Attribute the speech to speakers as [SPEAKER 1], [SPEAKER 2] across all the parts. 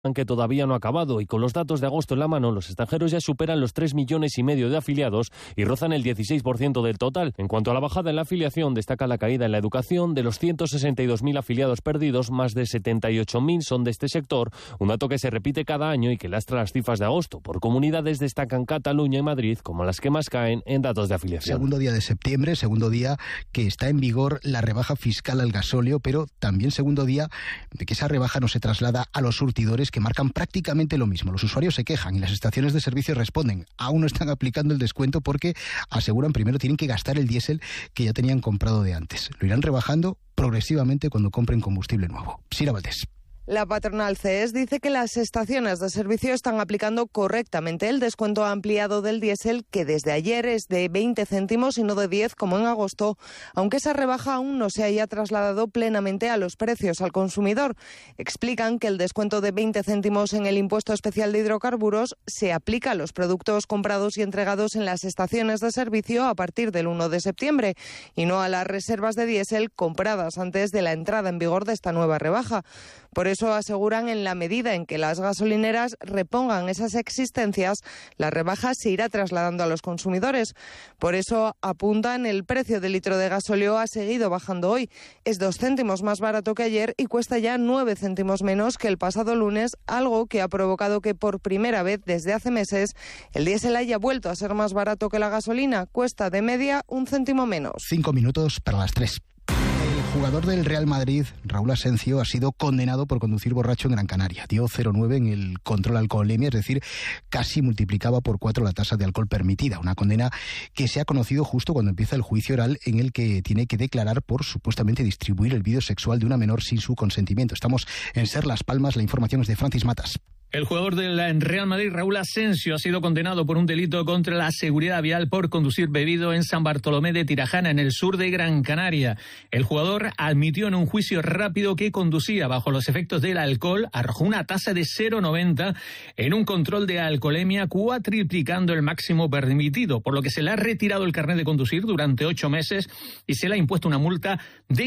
[SPEAKER 1] que todavía no ha acabado, y con los datos de agosto en la mano, los extranjeros ya superan los 3,5 millones de afiliados y rozan el 16% del total. En cuanto a la bajada en la afiliación, destaca la caída en la educación. De los 162.000 afiliados perdidos, más de 78.000 son de este sector, un dato que se repite cada año y que lastra las cifras de agosto. Por comunidades destacan Cataluña y Madrid como las que más caen en datos de afiliación.
[SPEAKER 2] Segundo día de septiembre, segundo día que está en vigor la rebaja fiscal al gasóleo, pero también segundo día de que esa rebaja no se traslada a los surtidores, que marcan prácticamente lo mismo. Los usuarios se quejan y las estaciones de servicio responden. Aún no están aplicando el descuento porque aseguran primero tienen que gastar el diésel que ya tenían comprado de antes. Lo irán rebajando progresivamente cuando compren combustible nuevo. Sira Valdés.
[SPEAKER 3] La patronal CES dice que las estaciones de servicio están aplicando correctamente el descuento ampliado del diésel, que desde ayer es de 20 céntimos y no de 10 como en agosto, aunque esa rebaja aún no se haya trasladado plenamente a los precios al consumidor. Explican que el descuento de 20 céntimos en el impuesto especial de hidrocarburos se aplica a los productos comprados y entregados en las estaciones de servicio a partir del 1 de septiembre y no a las reservas de diésel compradas antes de la entrada en vigor de esta nueva rebaja. Por eso aseguran, en la medida en que las gasolineras repongan esas existencias, la rebaja se irá trasladando a los consumidores. Por eso apuntan, el precio del litro de gasóleo ha seguido bajando hoy. Es 2 céntimos más barato que ayer y cuesta ya 9 céntimos menos que el pasado lunes, algo que ha provocado que por primera vez desde hace meses el diésel haya vuelto a ser más barato que la gasolina. Cuesta de media 1 céntimo menos.
[SPEAKER 2] 5 minutos para las 3. El jugador del Real Madrid, Raúl Asensio, ha sido condenado por conducir borracho en Gran Canaria. Dio 0,9 en el control alcoholemia, es decir, casi multiplicaba por 4 la tasa de alcohol permitida. Una condena que se ha conocido justo cuando empieza el juicio oral, en el que tiene que declarar por supuestamente distribuir el vídeo sexual de una menor sin su consentimiento. Estamos en Ser Las Palmas, la información es de Francis Matas.
[SPEAKER 4] El jugador del Real Madrid, Raúl Asensio, ha sido condenado por un delito contra la seguridad vial por conducir bebido en San Bartolomé de Tirajana, en el sur de Gran Canaria. El jugador admitió en un juicio rápido que conducía bajo los efectos del alcohol, arrojó una tasa de 0,90 en un control de alcoholemia, cuatriplicando el máximo permitido, por lo que se le ha retirado el carnet de conducir durante 8 meses y se le ha impuesto una multa de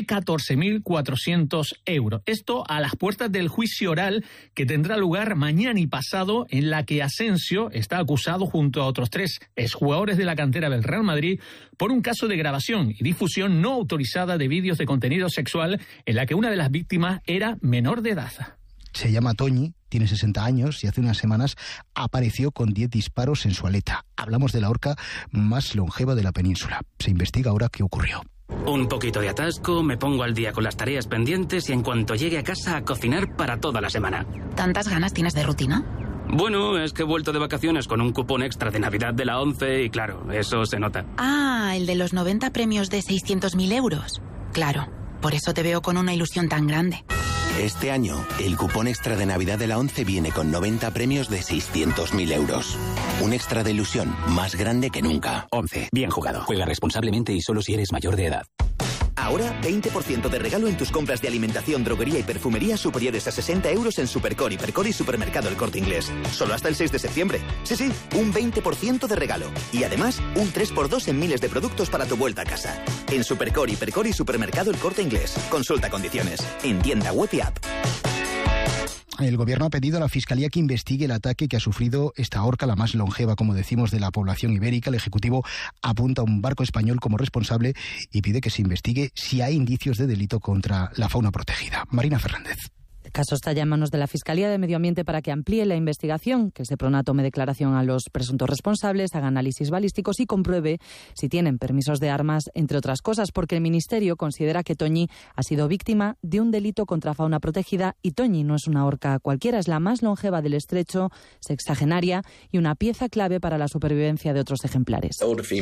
[SPEAKER 4] 14.400 euros. Esto a las puertas del juicio oral que tendrá lugar mañana y pasado, en la que Asensio está acusado junto a otros 3 exjugadores de la cantera del Real Madrid por un caso de grabación y difusión no autorizada de vídeos de contenido sexual en la que una de las víctimas era menor de edad.
[SPEAKER 2] Se llama Toñi, tiene 60 años y hace unas semanas apareció con 10 disparos en su aleta. Hablamos de la orca más longeva de la península. Se investiga ahora qué ocurrió.
[SPEAKER 5] Un poquito de atasco, me pongo al día con las tareas pendientes y en cuanto llegue a casa a cocinar para toda la semana.
[SPEAKER 6] ¿Tantas ganas tienes de rutina?
[SPEAKER 5] Bueno, es que he vuelto de vacaciones con un cupón extra de Navidad de la 11 y claro, eso se nota.
[SPEAKER 6] Ah, el de los 90 premios de 600.000 euros. Claro, por eso te veo con una ilusión tan grande.
[SPEAKER 7] Este año, el cupón extra de Navidad de la 11 viene con 90 premios de 600.000 euros. Un extra de ilusión más grande que nunca.
[SPEAKER 5] 11. Bien jugado. Juega responsablemente y solo si eres mayor de edad.
[SPEAKER 8] Ahora, 20% de regalo en tus compras de alimentación, droguería y perfumería superiores a 60 euros en Supercor, Hipercor y Supermercado El Corte Inglés. Solo hasta el 6 de septiembre. Sí, un 20% de regalo. Y además, un 3x2 en miles de productos para tu vuelta a casa. En Supercor, Hipercor y Supermercado El Corte Inglés. Consulta condiciones. En tienda web y app.
[SPEAKER 2] El gobierno ha pedido a la Fiscalía que investigue el ataque que ha sufrido esta orca, la más longeva, como decimos, de la población ibérica. El Ejecutivo apunta a un barco español como responsable y pide que se investigue si hay indicios de delito contra la fauna protegida. Marina Fernández.
[SPEAKER 9] El caso está ya en manos de la Fiscalía de Medio Ambiente para que amplíe la investigación, que el Seprona tome declaración a los presuntos responsables, haga análisis balísticos y compruebe si tienen permisos de armas, entre otras cosas, porque el Ministerio considera que Toñi ha sido víctima de un delito contra fauna protegida y Toñi no es una orca cualquiera, es la más longeva del estrecho, sexagenaria y una pieza clave para la supervivencia de otros ejemplares.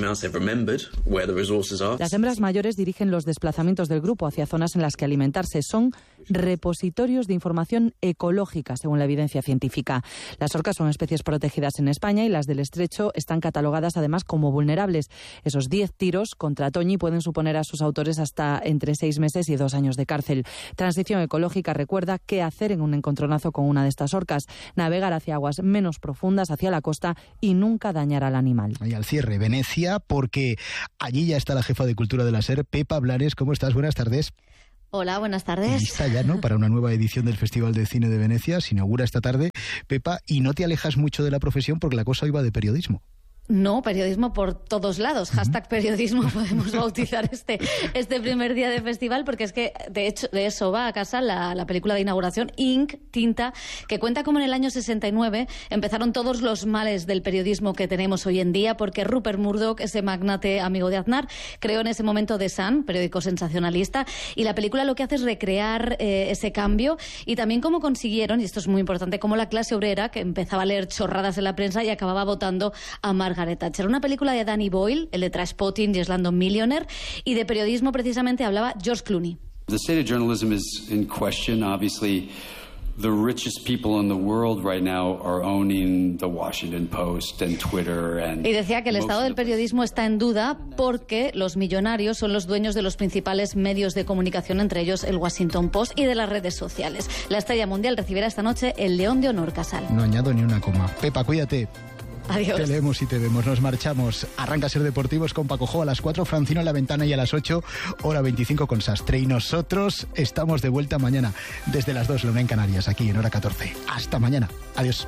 [SPEAKER 9] Las hembras mayores dirigen los desplazamientos del grupo hacia zonas en las que alimentarse. Son repositorios de información ecológica, según la evidencia científica. Las orcas son especies protegidas en España y las del estrecho están catalogadas además como vulnerables. Esos 10 tiros contra Toñi pueden suponer a sus autores hasta entre 6 meses y 2 años de cárcel. Transición Ecológica recuerda qué hacer en un encontronazo con una de estas orcas: navegar hacia aguas menos profundas, hacia la costa, y nunca dañar al animal.
[SPEAKER 2] Y al cierre, Venecia, porque allí ya está la jefa de Cultura de la SER, Pepa Blanes. ¿Cómo estás? Buenas tardes.
[SPEAKER 10] Hola, buenas tardes.
[SPEAKER 2] Lista ya, ¿no?, para una nueva edición del Festival de Cine de Venecia. Se inaugura esta tarde, Pepa, y no te alejas mucho de la profesión porque la cosa hoy va de periodismo.
[SPEAKER 10] No, periodismo por todos lados. Hashtag periodismo podemos bautizar este primer día de festival, porque es que de hecho de eso va a casa la película de inauguración, Ink, Tinta, que cuenta como en el año 69 empezaron todos los males del periodismo que tenemos hoy en día, porque Rupert Murdoch, ese magnate amigo de Aznar, creó en ese momento The Sun, periódico sensacionalista, y la película lo que hace es recrear ese cambio, y también cómo consiguieron, y esto es muy importante, cómo la clase obrera, que empezaba a leer chorradas en la prensa y acababa votando a Margaret Thatcher. Una película de Danny Boyle, el de Trainspotting y Slumdog Millionaire, y de periodismo precisamente hablaba George Clooney.
[SPEAKER 11] The state of journalism is in question. Obviously, the richest people in the world right now are owning the Washington Post and Twitter and...
[SPEAKER 10] Y decía que el estado del periodismo está en duda porque los millonarios son los dueños de los principales medios de comunicación, entre ellos el Washington Post, y de las redes sociales. La estrella mundial recibirá esta noche el León de Honor, Casal.
[SPEAKER 2] No añado ni una coma. Pepa, cuídate.
[SPEAKER 10] Adiós.
[SPEAKER 2] Te leemos y te vemos, nos marchamos. Arranca Ser Deportivos con Paco Jo a las 4, Francino en la ventana, y a las 8, hora 25 con Sastre. Y nosotros estamos de vuelta mañana desde las 2, la 1 en Canarias, aquí en hora 14. Hasta mañana. Adiós.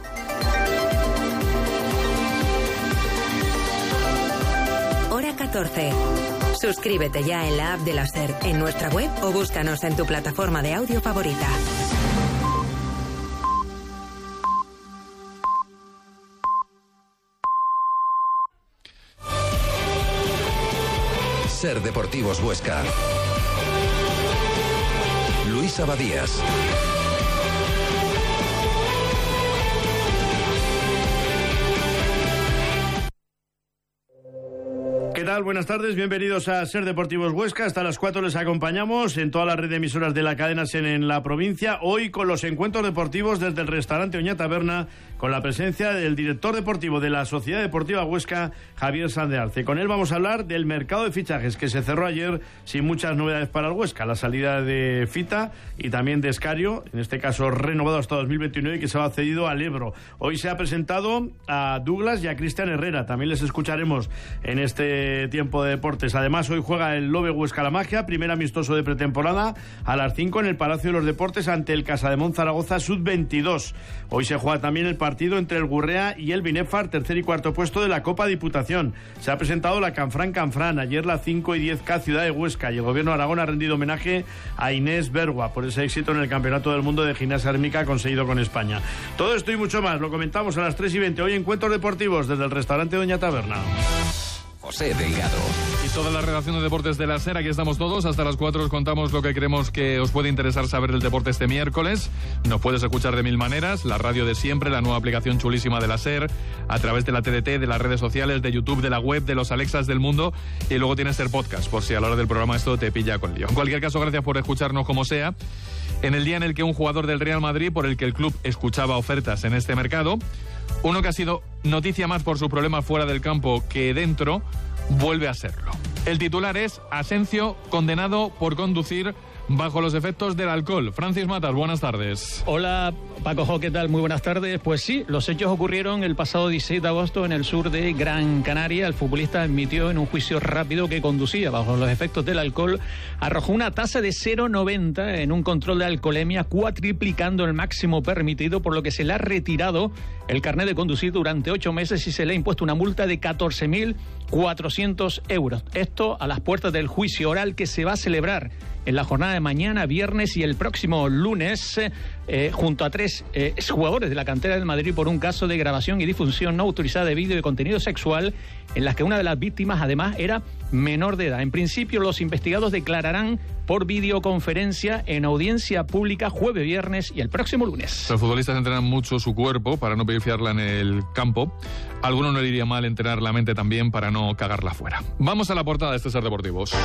[SPEAKER 12] Hora 14. Suscríbete ya en la app de la SER, en nuestra web o búscanos en tu plataforma de audio favorita.
[SPEAKER 13] Ser Deportivos Huesca. Luis Abadías.
[SPEAKER 14] ¿Qué tal? Buenas tardes, bienvenidos a Ser Deportivos Huesca. Hasta las 4 les acompañamos en toda la red de emisoras de la cadena SER en la provincia. Hoy con los encuentros deportivos desde el restaurante Oña Taberna, con la presencia del director deportivo de la Sociedad Deportiva Huesca, Javier Sanz de Arce. Con él vamos a hablar del mercado de fichajes que se cerró ayer sin muchas novedades para el Huesca. La salida de Fita y también de Escario, en este caso renovado hasta 2029, y que se va cedido al Ebro. Hoy se ha presentado a Douglas y a Cristian Herrera. También les escucharemos en este tiempo de deportes. Además, hoy juega el Lobe Huesca La Magia, primer amistoso de pretemporada, a las 5 en el Palacio de los Deportes ante el Casademont Zaragoza Sub-22. Hoy se juega también el partido entre el Gurrea y el Binefar, tercer y cuarto puesto de la Copa Diputación. Se ha presentado la Canfrán, ayer la 5 y 10K Ciudad de Huesca, y el Gobierno de Aragón ha rendido homenaje a Inés Bergua por ese éxito en el Campeonato del Mundo de Gimnasia Rítmica conseguido con España. Todo esto y mucho más lo comentamos a las 3:20. Hoy encuentros deportivos desde el restaurante Doña Taberna.
[SPEAKER 13] José Delgado.
[SPEAKER 15] Y toda la redacción de deportes de la SER, aquí estamos todos. Hasta las 4 os contamos lo que creemos que os puede interesar saber del deporte este miércoles. Nos puedes escuchar de mil maneras: la radio de siempre, la nueva aplicación chulísima de la SER, a través de la TDT, de las redes sociales, de YouTube, de la web, de los Alexas del mundo, y luego tienes SER Podcast, por si a la hora del programa esto te pilla con lío. En cualquier caso, gracias por escucharnos como sea. En el día en el que un jugador del Real Madrid, por el que el club escuchaba ofertas en este mercado, uno que ha sido noticia más por sus problemas fuera del campo que dentro, vuelve a serlo. El titular es: Asensio condenado por conducir bajo los efectos del alcohol. Francis Matas, buenas tardes.
[SPEAKER 4] Hola, Paco Jo, ¿qué tal? Muy buenas tardes. Pues sí, los hechos ocurrieron el pasado 16 de agosto en el sur de Gran Canaria. El futbolista admitió en un juicio rápido que conducía bajo los efectos del alcohol, arrojó una tasa de 0,90 en un control de alcoholemia, cuatriplicando el máximo permitido, por lo que se le ha retirado el carnet de conducir durante 8 meses y se le ha impuesto una multa de 14.400 euros. Esto a las puertas del juicio oral que se va a celebrar en la jornada de mañana, viernes y el próximo lunes, junto a 3 exjugadores de la cantera del Madrid por un caso de grabación y difusión no autorizada de vídeo de contenido sexual, en las que una de las víctimas además era menor de edad. En principio, los investigados declararán por videoconferencia en audiencia pública jueves, viernes y el próximo lunes.
[SPEAKER 15] Los futbolistas entrenan mucho su cuerpo para no pifiarla en el campo. A algunos no le iría mal entrenar la mente también para no cagarla fuera. Vamos a la portada de este Ser Deportivos.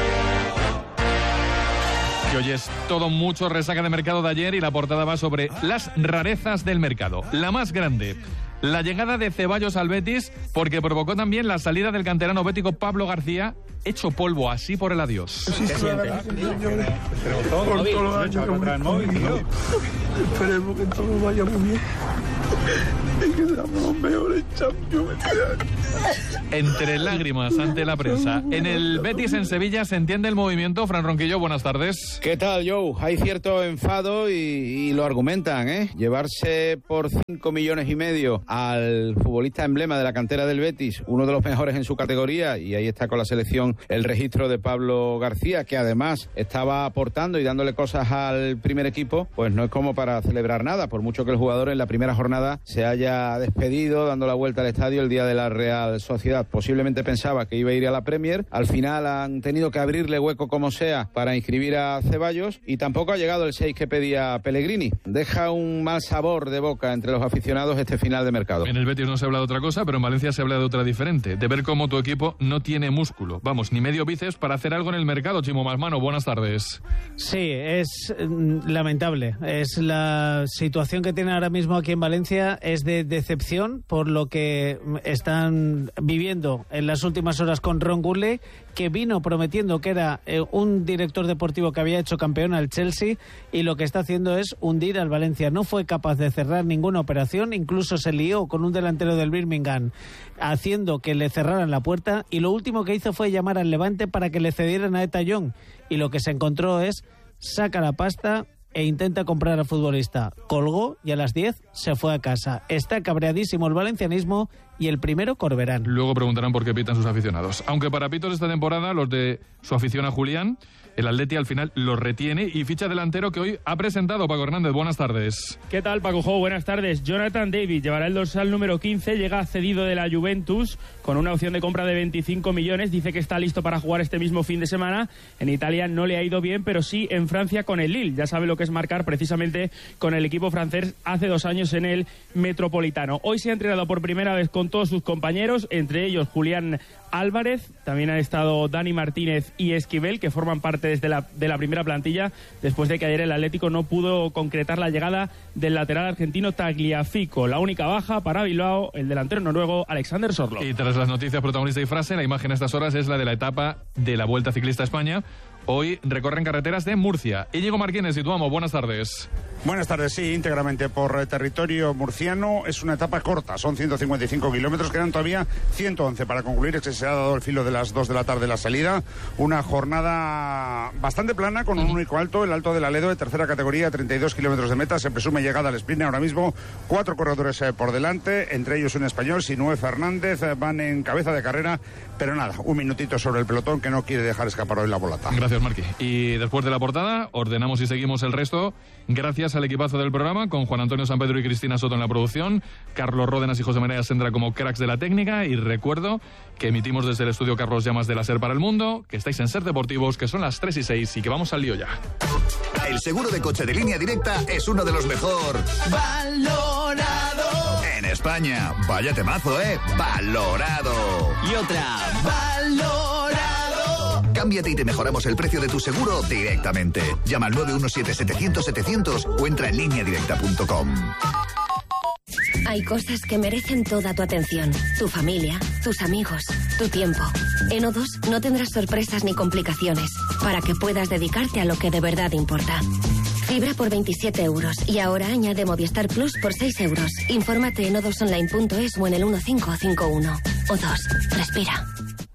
[SPEAKER 15] Que hoy es todo mucho resaca de mercado de ayer, y la portada va sobre las rarezas del mercado. La más grande, la llegada de Ceballos al Betis, porque provocó también la salida del canterano bético Pablo García, hecho polvo así por el adiós.
[SPEAKER 16] Sí, esperemos que todo vaya muy bien. y que seamos los mejores Champions.
[SPEAKER 15] Entre lágrimas ante la prensa. En el Betis en Sevilla se entiende el movimiento. Fran Ronquillo, buenas tardes.
[SPEAKER 17] ¿Qué tal, Joe? Hay cierto enfado y lo argumentan, ¿eh? Llevarse por 5,5 millones al futbolista emblema de la cantera del Betis, uno de los mejores en su categoría, y ahí está con la selección el registro de Pablo García, que además estaba aportando y dándole cosas al primer equipo, pues no es como para celebrar nada, por mucho que el jugador en la primera jornada se haya despedido dando la vuelta al estadio el día de la Real Sociedad. Posiblemente pensaba que iba a ir a la Premier, al final han tenido que abrirle hueco como sea para inscribir a Ceballos y tampoco ha llegado el 6 que pedía Pellegrini. Deja un mal sabor de boca entre los aficionados este final de mercado.
[SPEAKER 15] En el Betis no se habla de otra cosa, pero en Valencia se habla de otra diferente, de ver cómo tu equipo no tiene músculo, vamos, ni medio bíceps para hacer algo en el mercado. Chimo Masmano, buenas tardes.
[SPEAKER 18] Sí, es lamentable, es la situación que tiene ahora mismo aquí en Valencia, es de decepción por lo que están viviendo en las últimas horas con Ron Gurley, que vino prometiendo que era un director deportivo que había hecho campeón al Chelsea, y lo que está haciendo es hundir al Valencia. No fue capaz de cerrar ninguna operación, incluso se lió con un delantero del Birmingham haciendo que le cerraran la puerta, y lo último que hizo fue llamar al Levante para que le cedieran a Eta Young, y lo que se encontró es saca la pasta e intenta comprar al futbolista. Colgó y a las 10 se fue a casa. Está cabreadísimo el valencianismo y el primero Corberán.
[SPEAKER 15] Luego preguntarán por qué pitan sus aficionados. Aunque para pitos esta temporada, los de su afición a Julián, el Atleti al final los retiene y ficha delantero que hoy ha presentado Paco Hernández. Buenas tardes.
[SPEAKER 19] ¿Qué tal, Paco Jo? Buenas tardes. Jonathan David llevará el dorsal número 15, llega cedido de la Juventus con una opción de compra de 25 millones. Dice que está listo para jugar este mismo fin de semana. En Italia no le ha ido bien, pero sí en Francia con el Lille. Ya sabe lo que es marcar precisamente con el equipo francés hace 2 años en el Metropolitano. Hoy se ha entrenado por primera vez con todos sus compañeros, entre ellos Julián Álvarez, también han estado Dani Martínez y Esquivel, que forman parte de la primera plantilla, después de que ayer el Atlético no pudo concretar la llegada del lateral argentino Tagliafico. La única baja para Bilbao, el delantero noruego Alexander Sorloth.
[SPEAKER 15] Y tras las noticias protagonista y frase, la imagen a estas horas es la de la etapa de la Vuelta Ciclista a España. Hoy recorren carreteras de Murcia. Íñigo Martínez, situamos. Buenas tardes.
[SPEAKER 20] Buenas tardes, sí, íntegramente por territorio murciano. Es una etapa corta, son 155 kilómetros, quedan todavía 111 para concluir. Se ha dado el filo de las 2 de la tarde la salida. Una jornada bastante plana con un único alto, el Alto del Aledo de tercera categoría, 32 kilómetros de meta. Se presume llegada al sprint ahora mismo. 4 corredores por delante, entre ellos un español, Sinué Fernández, van en cabeza de carrera. Pero nada, un minutito sobre el pelotón que no quiere dejar escapar hoy la volata.
[SPEAKER 15] Gracias, Marqui. Y después de la portada, ordenamos y seguimos el resto. Gracias al equipazo del programa, con Juan Antonio San Pedro y Cristina Soto en la producción, Carlos Ródenas y José María Sendra como cracks de la técnica. Y recuerdo que emitimos desde el estudio Carlos Llamas de la SER para el mundo, que estáis en SER Deportivos, que son las 3:06 y que vamos al lío ya.
[SPEAKER 21] El seguro de coche de Línea Directa es uno de los mejor valorado en España. Vaya temazo, valorado.
[SPEAKER 22] Y otra, valorado.
[SPEAKER 21] Cámbiate y te mejoramos el precio de tu seguro directamente. Llama al 917-700-700 o entra en lineadirecta.com.
[SPEAKER 23] Hay cosas que merecen toda tu atención. Tu familia, tus amigos, tu tiempo. En O2 no tendrás sorpresas ni complicaciones para que puedas dedicarte a lo que de verdad importa. Fibra por 27 euros y ahora añade Movistar Plus por 6 euros. Infórmate en o2online.es o en el 1551. O2, respira.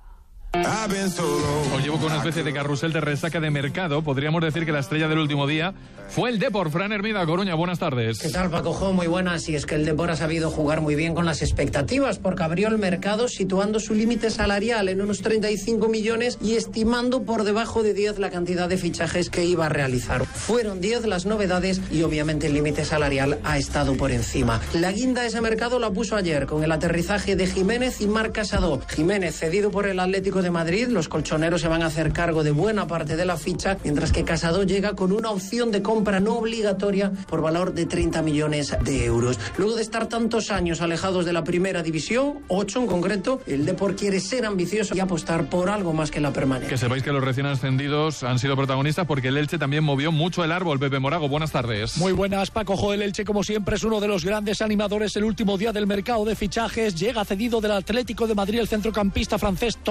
[SPEAKER 15] Os llevo con una especie de carrusel de resaca de mercado. Podríamos decir que la estrella del último día fue el Depor. Fran Hermida, Coruña, buenas tardes.
[SPEAKER 24] ¿Qué tal, Paco Jo? Muy buenas. Y es que el Depor ha sabido jugar muy bien con las expectativas, porque abrió el mercado situando su límite salarial en unos 35 millones y estimando por debajo de 10 la cantidad de fichajes que iba a realizar. Fueron 10 las novedades y obviamente el límite salarial ha estado por encima. La guinda de ese mercado la puso ayer con el aterrizaje de Jiménez y Marc Casado. Jiménez cedido por el Atlético de Madrid, los colchoneros se van a hacer cargo de buena parte de la ficha, mientras que Casado llega con una opción de compra no obligatoria por valor de 30 millones de euros. Luego de estar tantos años alejados de la primera división, 8 en concreto, el Depor quiere ser ambicioso y apostar por algo más que la permanencia.
[SPEAKER 15] Que sepáis que los recién ascendidos han sido protagonistas porque el Elche también movió mucho el árbol. Pepe Morago, buenas tardes.
[SPEAKER 25] Muy buenas, Paco Jo. El Elche, como siempre, es uno de los grandes animadores. El último día del mercado de fichajes llega cedido del Atlético de Madrid el centrocampista francés Thomas Lemar.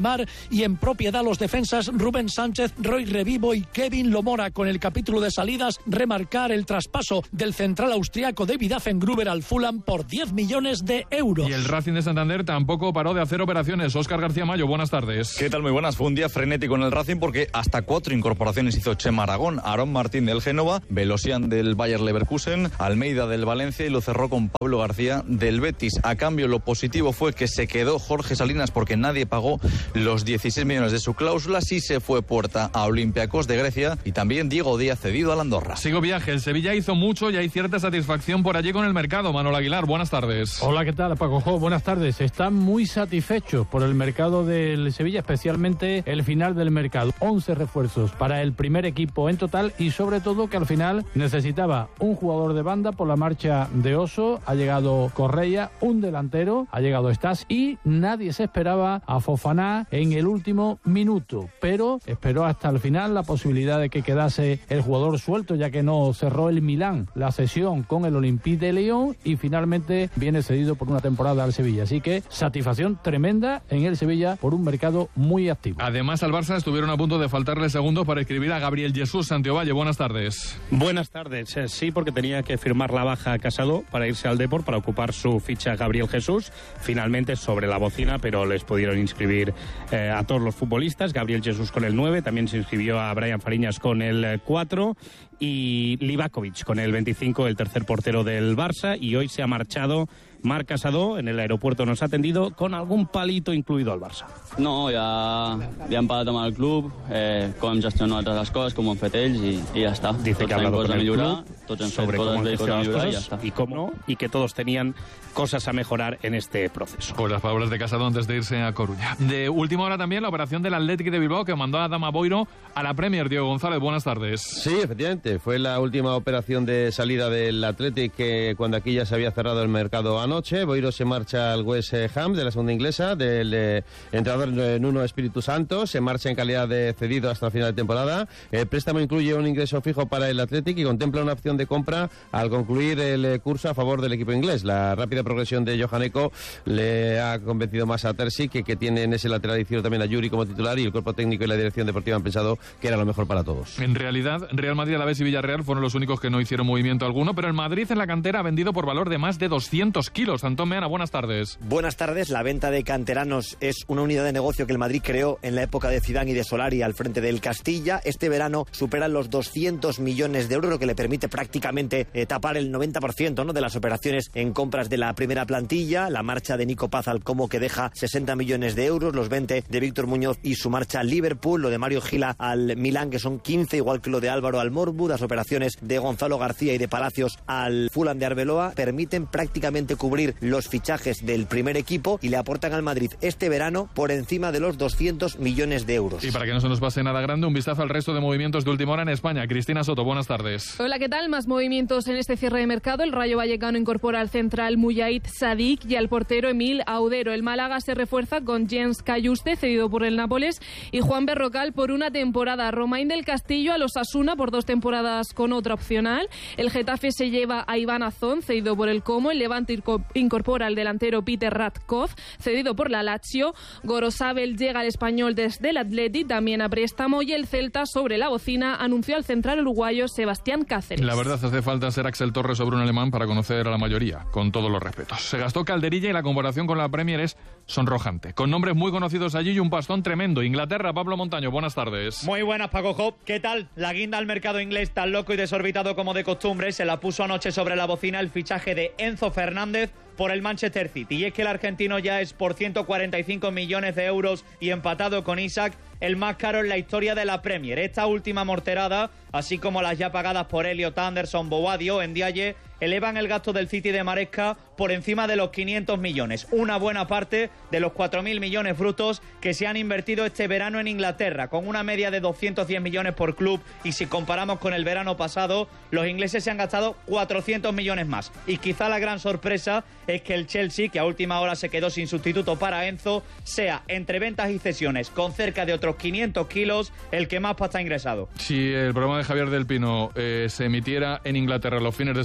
[SPEAKER 25] Neymar y en propiedad los defensas Rubén Sánchez, Roy Revivo y Kevin Lomora. Con el capítulo de salidas, remarcar el traspaso del central austriaco David Affengruber al Fulham por 10 millones de euros.
[SPEAKER 15] Y el Racing de Santander tampoco paró de hacer operaciones. Óscar García Mayo, buenas tardes.
[SPEAKER 1] ¿Qué tal? Muy buenas. Fue un día frenético en el Racing porque hasta 4 incorporaciones hizo Chema Aragón, Aarón Martín del Génova, Velosian del Bayer Leverkusen, Almeida del Valencia y lo cerró con Pablo García del Betis. A cambio, lo positivo fue que se quedó Jorge Salinas porque nadie pagó los 16 millones de su cláusula. Sí se fue Puerta a Olympiacos de Grecia y también Diego Díaz cedido al Andorra.
[SPEAKER 15] Sigo viaje. El Sevilla hizo mucho y hay cierta satisfacción por allí con el mercado. Manuel Aguilar, buenas tardes.
[SPEAKER 3] Hola, ¿qué tal, Paco Jo? Buenas tardes. Están muy satisfechos por el mercado del Sevilla, especialmente el final del mercado. 11 refuerzos para el primer equipo en total y sobre todo que al final necesitaba un jugador de banda por la marcha de Oso. Ha llegado Correia, un delantero, ha llegado Stas y nadie se esperaba a Fofana en el último minuto, pero esperó hasta el final la posibilidad de que quedase el jugador suelto, ya que no cerró el Milán la cesión con el Olympique de Lyon y finalmente viene cedido por una temporada al Sevilla. Así que satisfacción tremenda en el Sevilla por un mercado muy activo.
[SPEAKER 15] Además, al Barça estuvieron a punto de faltarle segundos para escribir a Gabriel Jesús. Santiovalle, buenas tardes.
[SPEAKER 6] Buenas tardes. Sí, porque tenía que firmar la baja a Casado para irse al Depor para ocupar su ficha Gabriel Jesús. Finalmente sobre la bocina, pero les pudieron inscribir a todos los futbolistas. Gabriel Jesús con el 9, también se inscribió a Brian Fariñas con el 4 y Livakovic con el 25, el tercer portero del Barça, y hoy se ha marchado Marc Casado. En el aeropuerto nos ha atendido con algun palito incluido al Barça.
[SPEAKER 7] No, ja hem parlat amb el club, com hem gestionat les coses, com ho han fet ells i ja està.
[SPEAKER 6] Dice que ha hablado con el club sobre cómo han gestionado las
[SPEAKER 7] cosas
[SPEAKER 6] y cómo no, y que todos tenían cosas a mejorar en este proceso.
[SPEAKER 15] Pues las palabras de Casado antes de irse a Coruña. De última hora también la operación del Athletic de Bilbao que mandó a Adama Boiro a la Premier. Diego González, buenas tardes.
[SPEAKER 22] Sí, efectivamente, fue la última operación de salida del Athletic cuando aquí ya se había cerrado el mercado anoche. Boiro se marcha al West Ham de la segunda inglesa, del entrenador Nuno Espíritu Santo, se marcha en calidad de cedido hasta el final de temporada. El préstamo incluye un ingreso fijo para el Athletic y contempla una opción de compra al concluir el curso a favor del equipo inglés. La rápida progresión de Johan Eko le ha convencido más a Terzic, que tiene en ese lateral izquierdo también a Yuri como titular, y el cuerpo técnico y la dirección deportiva han pensado que era lo mejor para todos.
[SPEAKER 15] En realidad, Real Madrid, Alavés y Villarreal fueron los únicos que no hicieron movimiento alguno, pero el Madrid en la cantera ha vendido por valor de más de 200 kilos. Antón Meana, buenas tardes.
[SPEAKER 26] Buenas tardes. La venta de canteranos es una unidad de negocio que el Madrid creó en la época de Zidane y de Solari al frente del Castilla. Este verano superan los 200 millones de euros, lo que le permite prácticamente tapar el 90%, ¿no?, de las operaciones en compras de la primera plantilla. La marcha de Nico Paz al Como, que deja 60 millones de euros, los 20 de Víctor Muñoz y su marcha al Liverpool, lo de Mario Gila al Milán, que son 15, igual que lo de Álvaro al Morbu. Las operaciones de Gonzalo García y de Palacios al Fulham de Arbeloa permiten prácticamente cubrir los fichajes del primer equipo y le aportan al Madrid este verano por encima de los 200 millones de euros.
[SPEAKER 15] Y para que no se nos pase nada grande, un vistazo al resto de movimientos de última hora en España. Cristina Soto, buenas tardes.
[SPEAKER 27] Hola, ¿qué tal? Más movimientos en este cierre de mercado. El Rayo Vallecano incorpora al central Mujahid Sadik y al portero Emil Audero. El Málaga se refuerza con Jens Cayuste, cedido por el Nápoles, y Juan Berrocal por una temporada. Romain del Castillo a los Asuna por 2 temporadas con otra opcional. El Getafe se lleva a Iván Azón, cedido por el Como. El Levante incorpora al delantero Peter Radkov, cedido por la Lazio. Gorosabel llega al Español desde el Athletic, también a préstamo, y el Celta, sobre la bocina, anunció al central uruguayo Sebastián Cáceres.
[SPEAKER 15] La verdad, hace falta ser Axel Torres sobre un alemán para conocer a la mayoría, con todos los respetos. Se gastó Calderilla y la comparación con la Premier es sonrojante. Con nombres muy conocidos allí y un pastón tremendo. Inglaterra, Pablo Montaño, buenas tardes.
[SPEAKER 28] Muy buenas, Paco Job. ¿Qué tal? La guinda al mercado inglés, tan loco y desorbitado como de costumbre, se la puso anoche sobre la bocina el fichaje de Enzo Fernández por el Manchester City. Y es que el argentino ya es por 145 millones de euros y empatado con Isaac, el más caro en la historia de la Premier. Esta última morterada, así como las ya pagadas por Elliot Anderson, Boadio, Ndiaye, elevan el gasto del City de Maresca por encima de los 500 millones. Una buena parte de los 4.000 millones brutos que se han invertido este verano en Inglaterra, con una media de 210 millones por club. Y si comparamos con el verano pasado, los ingleses se han gastado 400 millones más. Y quizá la gran sorpresa es que el Chelsea, que a última hora se quedó sin sustituto para Enzo, sea, entre ventas y cesiones, con cerca de otros 500 kilos, el que más pasta ha ingresado.
[SPEAKER 15] Si el programa de Javier del Pino se emitiera en Inglaterra los fines de semana,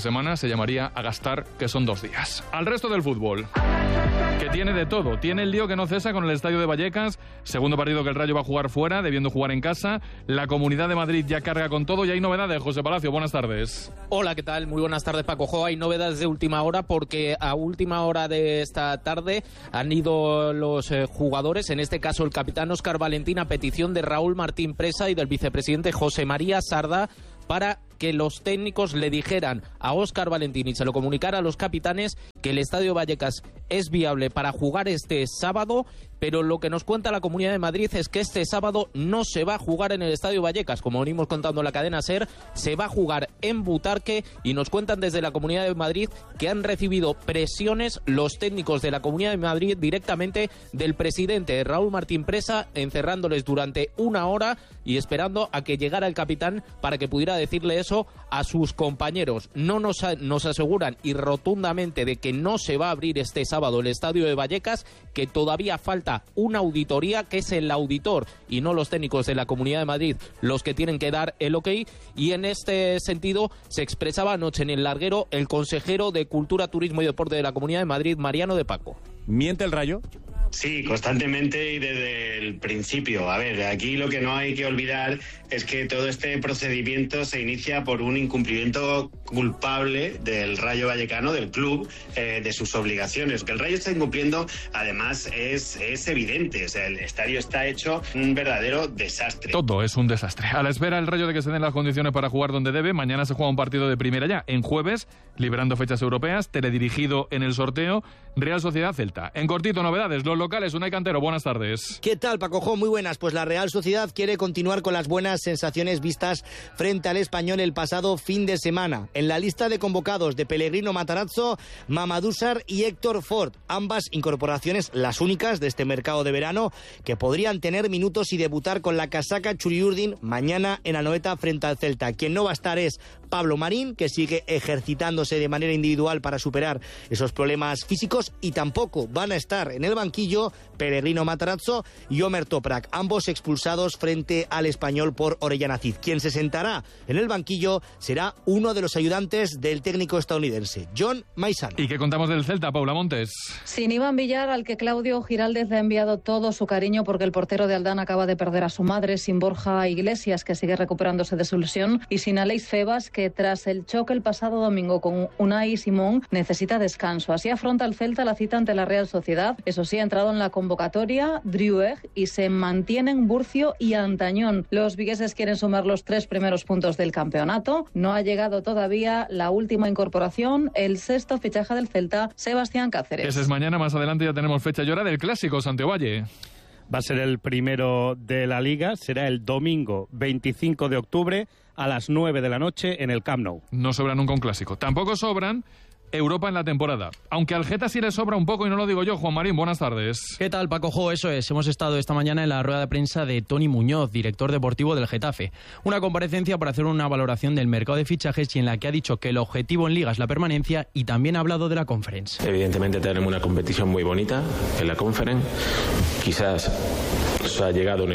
[SPEAKER 15] se llamaría a gastar, que son 2 días. Al resto del fútbol, que tiene de todo. Tiene el lío que no cesa con el estadio de Vallecas, segundo partido que el Rayo va a jugar fuera, debiendo jugar en casa. La Comunidad de Madrid ya carga con todo y hay novedades. José Palacio, buenas tardes.
[SPEAKER 2] Hola, ¿qué tal? Muy buenas tardes, Paco Jo. Hay novedades de última hora porque a última hora de esta tarde han ido los jugadores, en este caso el capitán Óscar Valentín, a petición de Raúl Martín Presa y del vicepresidente José María Sarda, para que los técnicos le dijeran a Óscar Valentín y se lo comunicara a los capitanes que el Estadio Vallecas es viable para jugar este sábado, pero lo que nos cuenta la Comunidad de Madrid es que este sábado no se va a jugar en el Estadio Vallecas, como venimos contando en la cadena SER, se va a jugar en Butarque, y nos cuentan desde la Comunidad de Madrid que han recibido presiones los técnicos de la Comunidad de Madrid directamente del presidente Raúl Martín Presa, encerrándoles durante 1 hora y esperando a que llegara el capitán para que pudiera decirle eso a sus compañeros. No nos aseguran y rotundamente de que no se va a abrir este sábado el Estadio de Vallecas, que todavía falta una auditoría, que es el auditor y no los técnicos de la Comunidad de Madrid los que tienen que dar el ok, y en este sentido se expresaba anoche en el larguero el consejero de Cultura, Turismo y Deporte de la Comunidad de Madrid, Mariano de Paco.
[SPEAKER 5] ¿Miente el Rayo?
[SPEAKER 8] Sí, constantemente y desde el principio. A ver, aquí lo que no hay que olvidar es que todo este procedimiento se inicia por un incumplimiento culpable del Rayo Vallecano, del club, de sus obligaciones. Que el Rayo está incumpliendo, además, es evidente. O sea, el estadio está hecho un verdadero desastre.
[SPEAKER 15] Todo es un desastre. A la espera el Rayo de que se den las condiciones para jugar donde debe, mañana se juega un partido de primera ya. En jueves, liberando fechas europeas, teledirigido en el sorteo, Real Sociedad Celta. En cortito, novedades, los locales, Unai Cantero, buenas tardes.
[SPEAKER 9] ¿Qué tal, Paco Jo? Muy buenas. Pues la Real Sociedad quiere continuar con las buenas sensaciones vistas frente al Español el pasado fin de semana. En la lista de convocados de Pellegrino Matarazzo, Mamadou Sarr y Héctor Ford, ambas incorporaciones las únicas de este mercado de verano que podrían tener minutos y debutar con la casaca Churiurdin mañana en Anoeta frente al Celta. Quien no va a estar es Pablo Marín, que sigue ejercitándose de manera individual para superar esos problemas físicos, y tampoco van a estar en el banquillo Pellegrino Matarazzo y Omer Toprak, ambos expulsados frente al Español por Orellana Cid. Quien se sentará en el banquillo será uno de los ayudantes del técnico estadounidense, John Maizano.
[SPEAKER 15] ¿Y qué contamos del Celta, Paula Montes?
[SPEAKER 10] Sin Iván Villar, al que Claudio Giraldez le ha enviado todo su cariño porque el portero de Aldán acaba de perder a su madre, sin Borja Iglesias, que sigue recuperándose de su lesión, y sin Aleix Febas, que tras el choque el pasado domingo con Unai Simón necesita descanso. Así afronta el Celta la cita ante la Real Sociedad. Eso sí, ha entrado en la convocatoria Drioueg y se mantienen Burcio y Antañón. Los vigueses quieren sumar los 3 primeros puntos del campeonato. No ha llegado todavía la última incorporación, el 6º fichaje del Celta, Sebastián Cáceres.
[SPEAKER 15] Ese es mañana, más adelante ya tenemos fecha y hora del clásico, Santiagovalle.
[SPEAKER 6] Va a ser el primero de la Liga, será el domingo 25 de octubre a las 9 de la noche en el Camp Nou.
[SPEAKER 15] No sobra nunca un clásico. Tampoco sobran Europa en la temporada. Aunque al Geta sí le sobra un poco y no lo digo yo. Juan Marín, buenas tardes.
[SPEAKER 11] ¿Qué tal, Paco Jo? Eso es. Hemos estado esta mañana en la rueda de prensa de Toni Muñoz, director deportivo del Getafe. Una comparecencia para hacer una valoración del mercado de fichajes y en la que ha dicho que el objetivo en Liga es la permanencia y también ha hablado de la Conference.
[SPEAKER 12] Evidentemente tenemos una competición muy bonita en la Conference. Quizás se ha llegado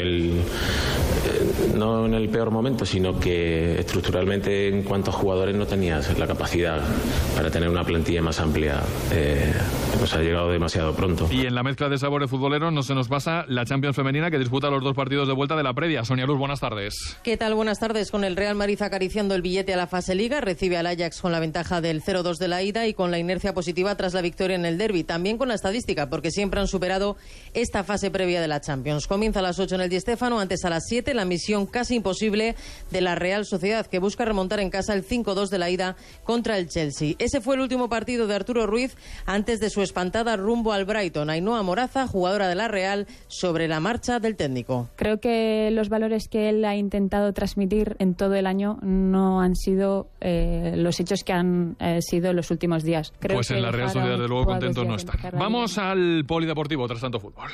[SPEAKER 12] no en el peor momento, sino que estructuralmente en cuanto a jugadores no tenías la capacidad para tener una plantilla más amplia. Nos ha llegado demasiado pronto.
[SPEAKER 15] Y en la mezcla de sabores futboleros no se nos pasa la Champions femenina, que disputa los 2 partidos de vuelta de la previa. Sonia Luz, buenas tardes.
[SPEAKER 14] ¿Qué tal? Buenas tardes. Con el Real Madrid acariciando el billete a la fase Liga, recibe al Ajax con la ventaja del 0-2 de la ida y con la inercia positiva tras la victoria en el derbi. También con la estadística, porque siempre han superado esta fase previa de la Champions. Comienza a las 8 en el Di Stéfano, antes a las 7 la misión casi imposible de la Real Sociedad, que busca remontar en casa el 5-2 de la ida contra el Chelsea. Ese fue el último partido de Arturo Ruiz antes de su espantada rumbo al Brighton. Ainhoa Moraza, jugadora de la Real, sobre la marcha del técnico.
[SPEAKER 29] Creo que los valores que él ha intentado transmitir en todo el año no han sido los hechos que han sido en los últimos días. Creo
[SPEAKER 15] pues en la Real Sociedad, de luego, contentos no están. Vamos al polideportivo tras tanto fútbol.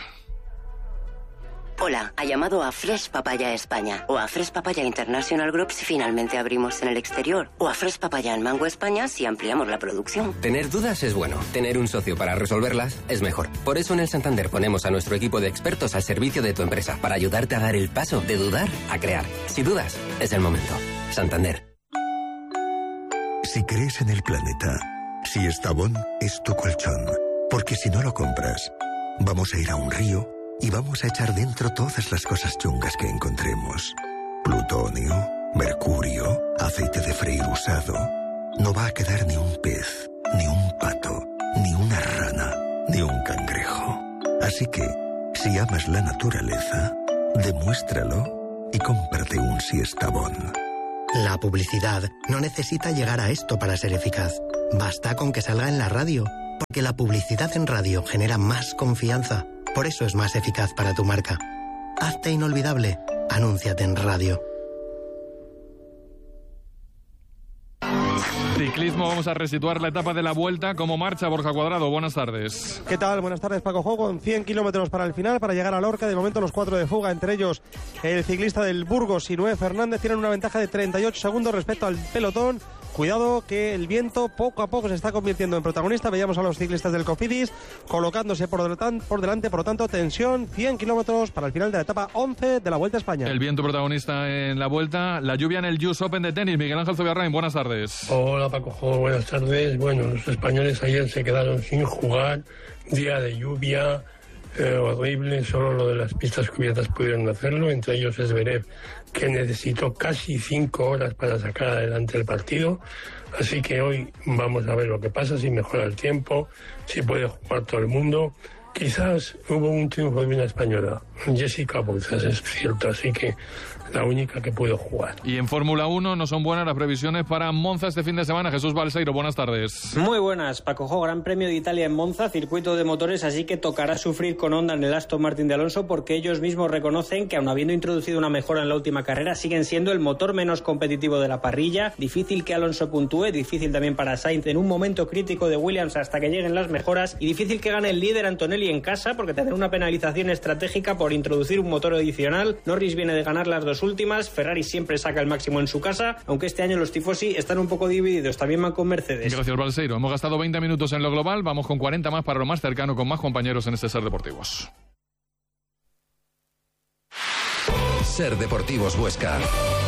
[SPEAKER 30] Hola, ha llamado a Fresh Papaya España o a Fresh Papaya International Group si finalmente abrimos en el exterior, o a Fresh Papaya en Mango España si ampliamos la producción.
[SPEAKER 31] Tener dudas es bueno, tener un socio para resolverlas es mejor. Por eso en el Santander ponemos a nuestro equipo de expertos al servicio de tu empresa para ayudarte a dar el paso de dudar a crear. Si dudas, es el momento. Santander.
[SPEAKER 4] Si crees en el planeta, Siestabón es tu colchón. Porque si no lo compras, vamos a ir a un río y vamos a echar dentro todas las cosas chungas que encontremos. Plutonio, mercurio, aceite de freír usado. No va a quedar ni un pez, ni un pato, ni una rana, ni un cangrejo. Así que, si amas la naturaleza, demuéstralo y cómprate un Siestabón.
[SPEAKER 5] La publicidad no necesita llegar a esto para ser eficaz. Basta con que salga en la radio, porque la publicidad en radio genera más confianza. Por eso es más eficaz para tu marca. Hazte inolvidable. Anúnciate en radio.
[SPEAKER 15] Ciclismo, vamos a resituar la etapa de la Vuelta. ¿Cómo marcha Borja Cuadrado? Buenas tardes.
[SPEAKER 13] ¿Qué tal? Buenas tardes, Paco Jo. Con 100 kilómetros para el final, para llegar a Lorca. De momento los 4 de fuga, entre ellos el ciclista del Burgos, Sinué Fernández, tienen una ventaja de 38 segundos respecto al pelotón. Cuidado que el viento poco a poco se está convirtiendo en protagonista. Veíamos a los ciclistas del Cofidis colocándose por delante, por lo tanto, tensión, 100 kilómetros para el final de la etapa 11 de la Vuelta a España.
[SPEAKER 15] El viento protagonista en la Vuelta, la lluvia en el US Open de tenis. Miguel Ángel Zubiarrain, buenas tardes.
[SPEAKER 16] Hola Paco Jo, buenas tardes. Bueno, los españoles ayer se quedaron sin jugar, día de lluvia horrible, solo lo de las pistas cubiertas pudieron hacerlo, entre ellos Zverev, que necesitó casi 5 horas para sacar adelante el partido. Así que hoy vamos a ver lo que pasa, si mejora el tiempo, si puede jugar todo el mundo. Quizás hubo un triunfo de una española, Jessica Bouzas, es cierto, así que la única que pudo jugar.
[SPEAKER 15] Y en Fórmula 1 no son buenas las previsiones para Monza este fin de semana. Jesús Balseiro, buenas tardes.
[SPEAKER 17] Muy buenas, Paco Jo. Gran Premio de Italia en Monza, circuito de motores, así que tocará sufrir con Honda en el Aston Martin de Alonso, porque ellos mismos reconocen que, aun habiendo introducido una mejora en la última carrera, siguen siendo el motor menos competitivo de la parrilla. Difícil que Alonso puntúe, difícil también para Sainz en un momento crítico de Williams hasta que lleguen las mejoras, y difícil que gane el líder Antonelli en casa, porque tendrá una penalización estratégica por introducir un motor adicional. Norris viene de ganar las dos últimas, Ferrari siempre saca el máximo en su casa, aunque este año los tifosi están un poco divididos, también van con Mercedes.
[SPEAKER 15] Gracias, Balseiro. Hemos gastado 20 minutos en lo global, vamos con 40 más para lo más cercano, con más compañeros en este Ser Deportivos.
[SPEAKER 18] Ser Deportivos Huesca.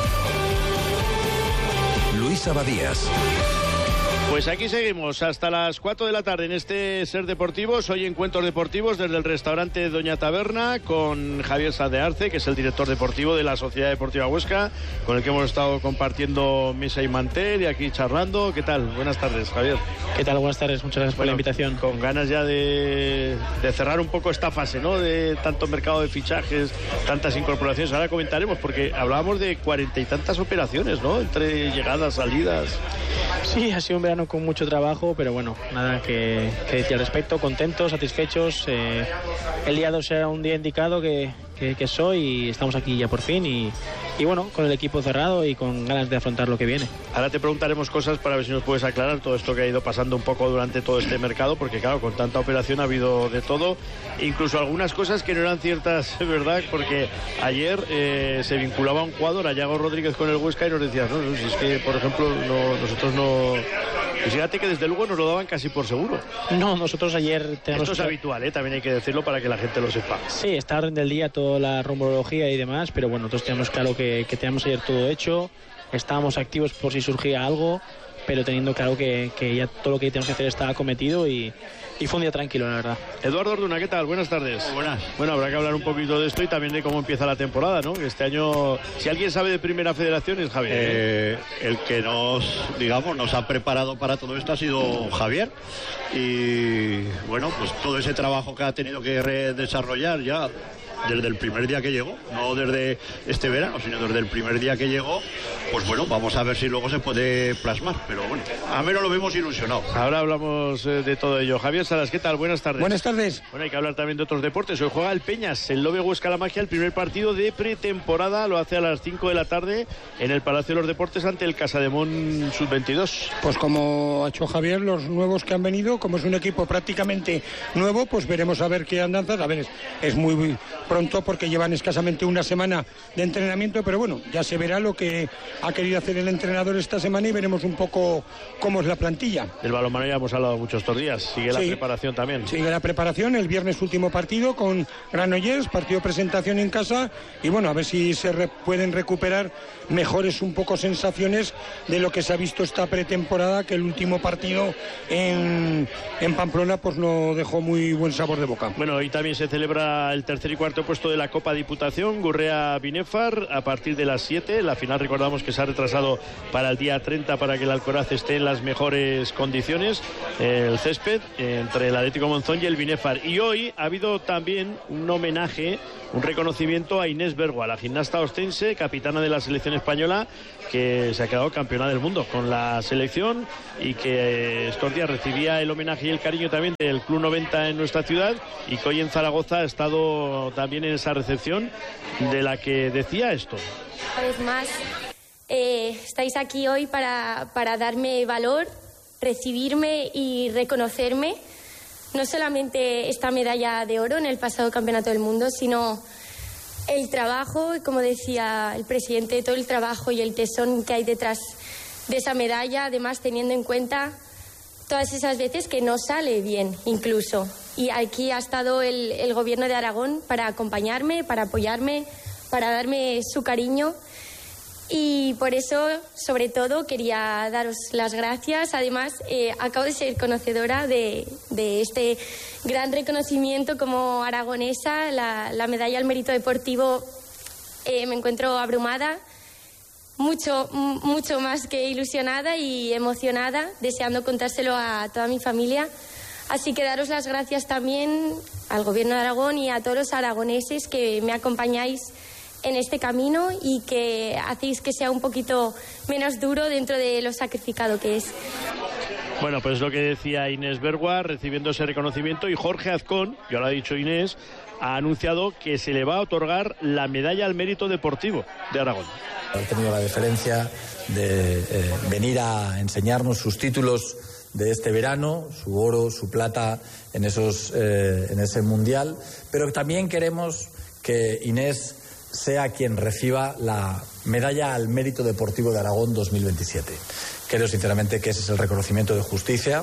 [SPEAKER 18] Luis Abadías.
[SPEAKER 19] Pues aquí seguimos hasta las 4 de la tarde en este Ser Deportivos. Hoy encuentros deportivos desde el restaurante Doña Taberna con Javier Sáenz de Arce, que es el director deportivo de la Sociedad Deportiva Huesca, con el que hemos estado compartiendo mesa y mantel y aquí charlando. ¿Qué tal? Buenas tardes, Javier.
[SPEAKER 20] ¿Qué tal? Buenas tardes, muchas gracias por la invitación.
[SPEAKER 19] Con ganas ya de cerrar un poco esta fase, ¿no? De tanto mercado de fichajes, tantas incorporaciones. Ahora comentaremos, porque hablábamos de 40 y tantas operaciones, ¿no? Entre llegadas, salidas.
[SPEAKER 20] Sí, ha sido un verano con mucho trabajo, pero bueno, nada que decir al respecto, contentos, satisfechos. El día 2 era un día indicado que soy, y estamos aquí ya por fin y bueno, con el equipo cerrado y con ganas de afrontar lo que viene.
[SPEAKER 19] Ahora te preguntaremos cosas para ver si nos puedes aclarar todo esto que ha ido pasando un poco durante todo este mercado, porque claro, con tanta operación ha habido de todo, incluso algunas cosas que no eran ciertas, ¿verdad? Porque ayer se vinculaba a un jugador, a Yago Rodríguez, con el Huesca, y nos decías, no, si es que, por ejemplo, nosotros no... Pues fíjate que desde luego nos lo daban casi por seguro.
[SPEAKER 20] No, nosotros ayer tenemos...
[SPEAKER 19] Esto es habitual, también hay que decirlo para que la gente lo sepa.
[SPEAKER 20] Sí, está a orden del día toda la rumorología y demás, pero bueno, nosotros tenemos claro que tenemos ayer todo hecho, estábamos activos por si surgía algo, pero teniendo claro que ya todo lo que tenemos que hacer está cometido y fue un día tranquilo, la verdad.
[SPEAKER 19] Eduardo Orduna, ¿qué tal? Buenas tardes.
[SPEAKER 21] Muy buenas.
[SPEAKER 19] Bueno, habrá que hablar un poquito de esto y también de cómo empieza la temporada, ¿no? Este año, si alguien sabe de Primera Federación, es Javier.
[SPEAKER 21] El que nos ha preparado para todo esto ha sido Javier, y bueno, pues todo ese trabajo que ha tenido que desarrollar ya desde el primer día que llegó, no desde este verano, sino desde el primer día que llegó, pues bueno, vamos a ver si luego se puede plasmar, pero bueno, a menos lo vemos ilusionado.
[SPEAKER 19] Ahora hablamos de todo ello. Javier Salas, ¿qué tal? Buenas tardes.
[SPEAKER 23] Buenas tardes.
[SPEAKER 19] Bueno, hay que hablar también de otros deportes. Hoy juega el Peñas, el Lobe Huesca La Magia, el primer partido de pretemporada, lo hace a las 5 de la tarde en el Palacio de los Deportes ante el Casademón Sub-22.
[SPEAKER 23] Pues como ha hecho Javier, los nuevos que han venido, como es un equipo prácticamente nuevo, pues veremos a ver qué andanzas. A ver, es muy pronto porque llevan escasamente una semana de entrenamiento, pero bueno, ya se verá lo que ha querido hacer el entrenador esta semana y veremos un poco cómo es la plantilla.
[SPEAKER 19] Del balonmano ya hemos hablado mucho estos días, sigue la preparación también.
[SPEAKER 23] Sigue la preparación, el viernes último partido con Granollers, partido de presentación en casa, y bueno, a ver si se pueden recuperar mejores un poco sensaciones de lo que se ha visto esta pretemporada, que el último partido en Pamplona pues no dejó muy buen sabor de boca.
[SPEAKER 19] Bueno, hoy también se celebra el tercer y cuarto puesto de la Copa Diputación, Gurrea-Binefar, a partir de las 7. La final, recordamos que se ha retrasado para el día 30 para que el Alcoraz esté en las mejores condiciones, el césped, entre el Atlético Monzón y el Binefar. Y hoy ha habido también un homenaje, un reconocimiento a Inés Bergua, la gimnasta ostense, capitana de la selección española, que se ha quedado campeona del mundo con la selección y que estos días recibía el homenaje y el cariño también del Club 90 en nuestra ciudad, y que hoy en Zaragoza ha estado también en esa recepción, de la que decía esto.
[SPEAKER 1] Una vez más, estáis aquí hoy para darme valor, recibirme y reconocerme. No solamente esta medalla de oro en el pasado Campeonato del Mundo, sino el trabajo, como decía el presidente, todo el trabajo y el tesón que hay detrás de esa medalla, además teniendo en cuenta todas esas veces que no sale bien incluso. Y aquí ha estado el Gobierno de Aragón para acompañarme, para apoyarme, para darme su cariño. Y por eso, sobre todo, quería daros las gracias. Además, acabo de ser conocedora de este gran reconocimiento como aragonesa, la medalla al mérito deportivo. Me encuentro abrumada, mucho más que ilusionada y emocionada, deseando contárselo a toda mi familia. Así que daros las gracias también al Gobierno de Aragón y a todos los aragoneses que me acompañáis en este camino y que hacéis que sea un poquito menos duro dentro de lo sacrificado que es.
[SPEAKER 19] Bueno, pues lo que decía Inés Bergua recibiendo ese reconocimiento, y Jorge Azcón, ya lo ha dicho Inés, ha anunciado que se le va a otorgar la medalla al mérito deportivo de Aragón.
[SPEAKER 2] Ha tenido la deferencia de venir a enseñarnos sus títulos de este verano, su oro, su plata en ese mundial, pero también queremos que Inés sea quien reciba la medalla al mérito deportivo de Aragón 2027. Creo sinceramente que ese es el reconocimiento de justicia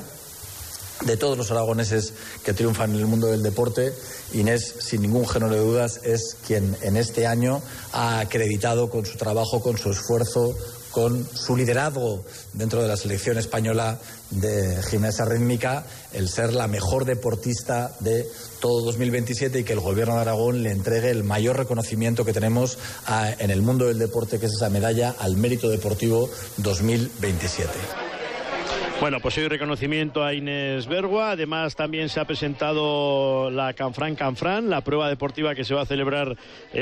[SPEAKER 2] de todos los aragoneses que triunfan en el mundo del deporte. Inés, sin ningún género de dudas, es quien en este año ha acreditado con su trabajo, con su esfuerzo, con su liderazgo dentro de la selección española de gimnasia rítmica, el ser la mejor deportista de todo 2027, y que el Gobierno de Aragón le entregue el mayor reconocimiento que tenemos en el mundo del deporte, que es esa medalla al mérito deportivo 2027.
[SPEAKER 19] Bueno, pues hoy reconocimiento a Inés Bergua. Además, también se ha presentado la Canfrán, la prueba deportiva que se va a celebrar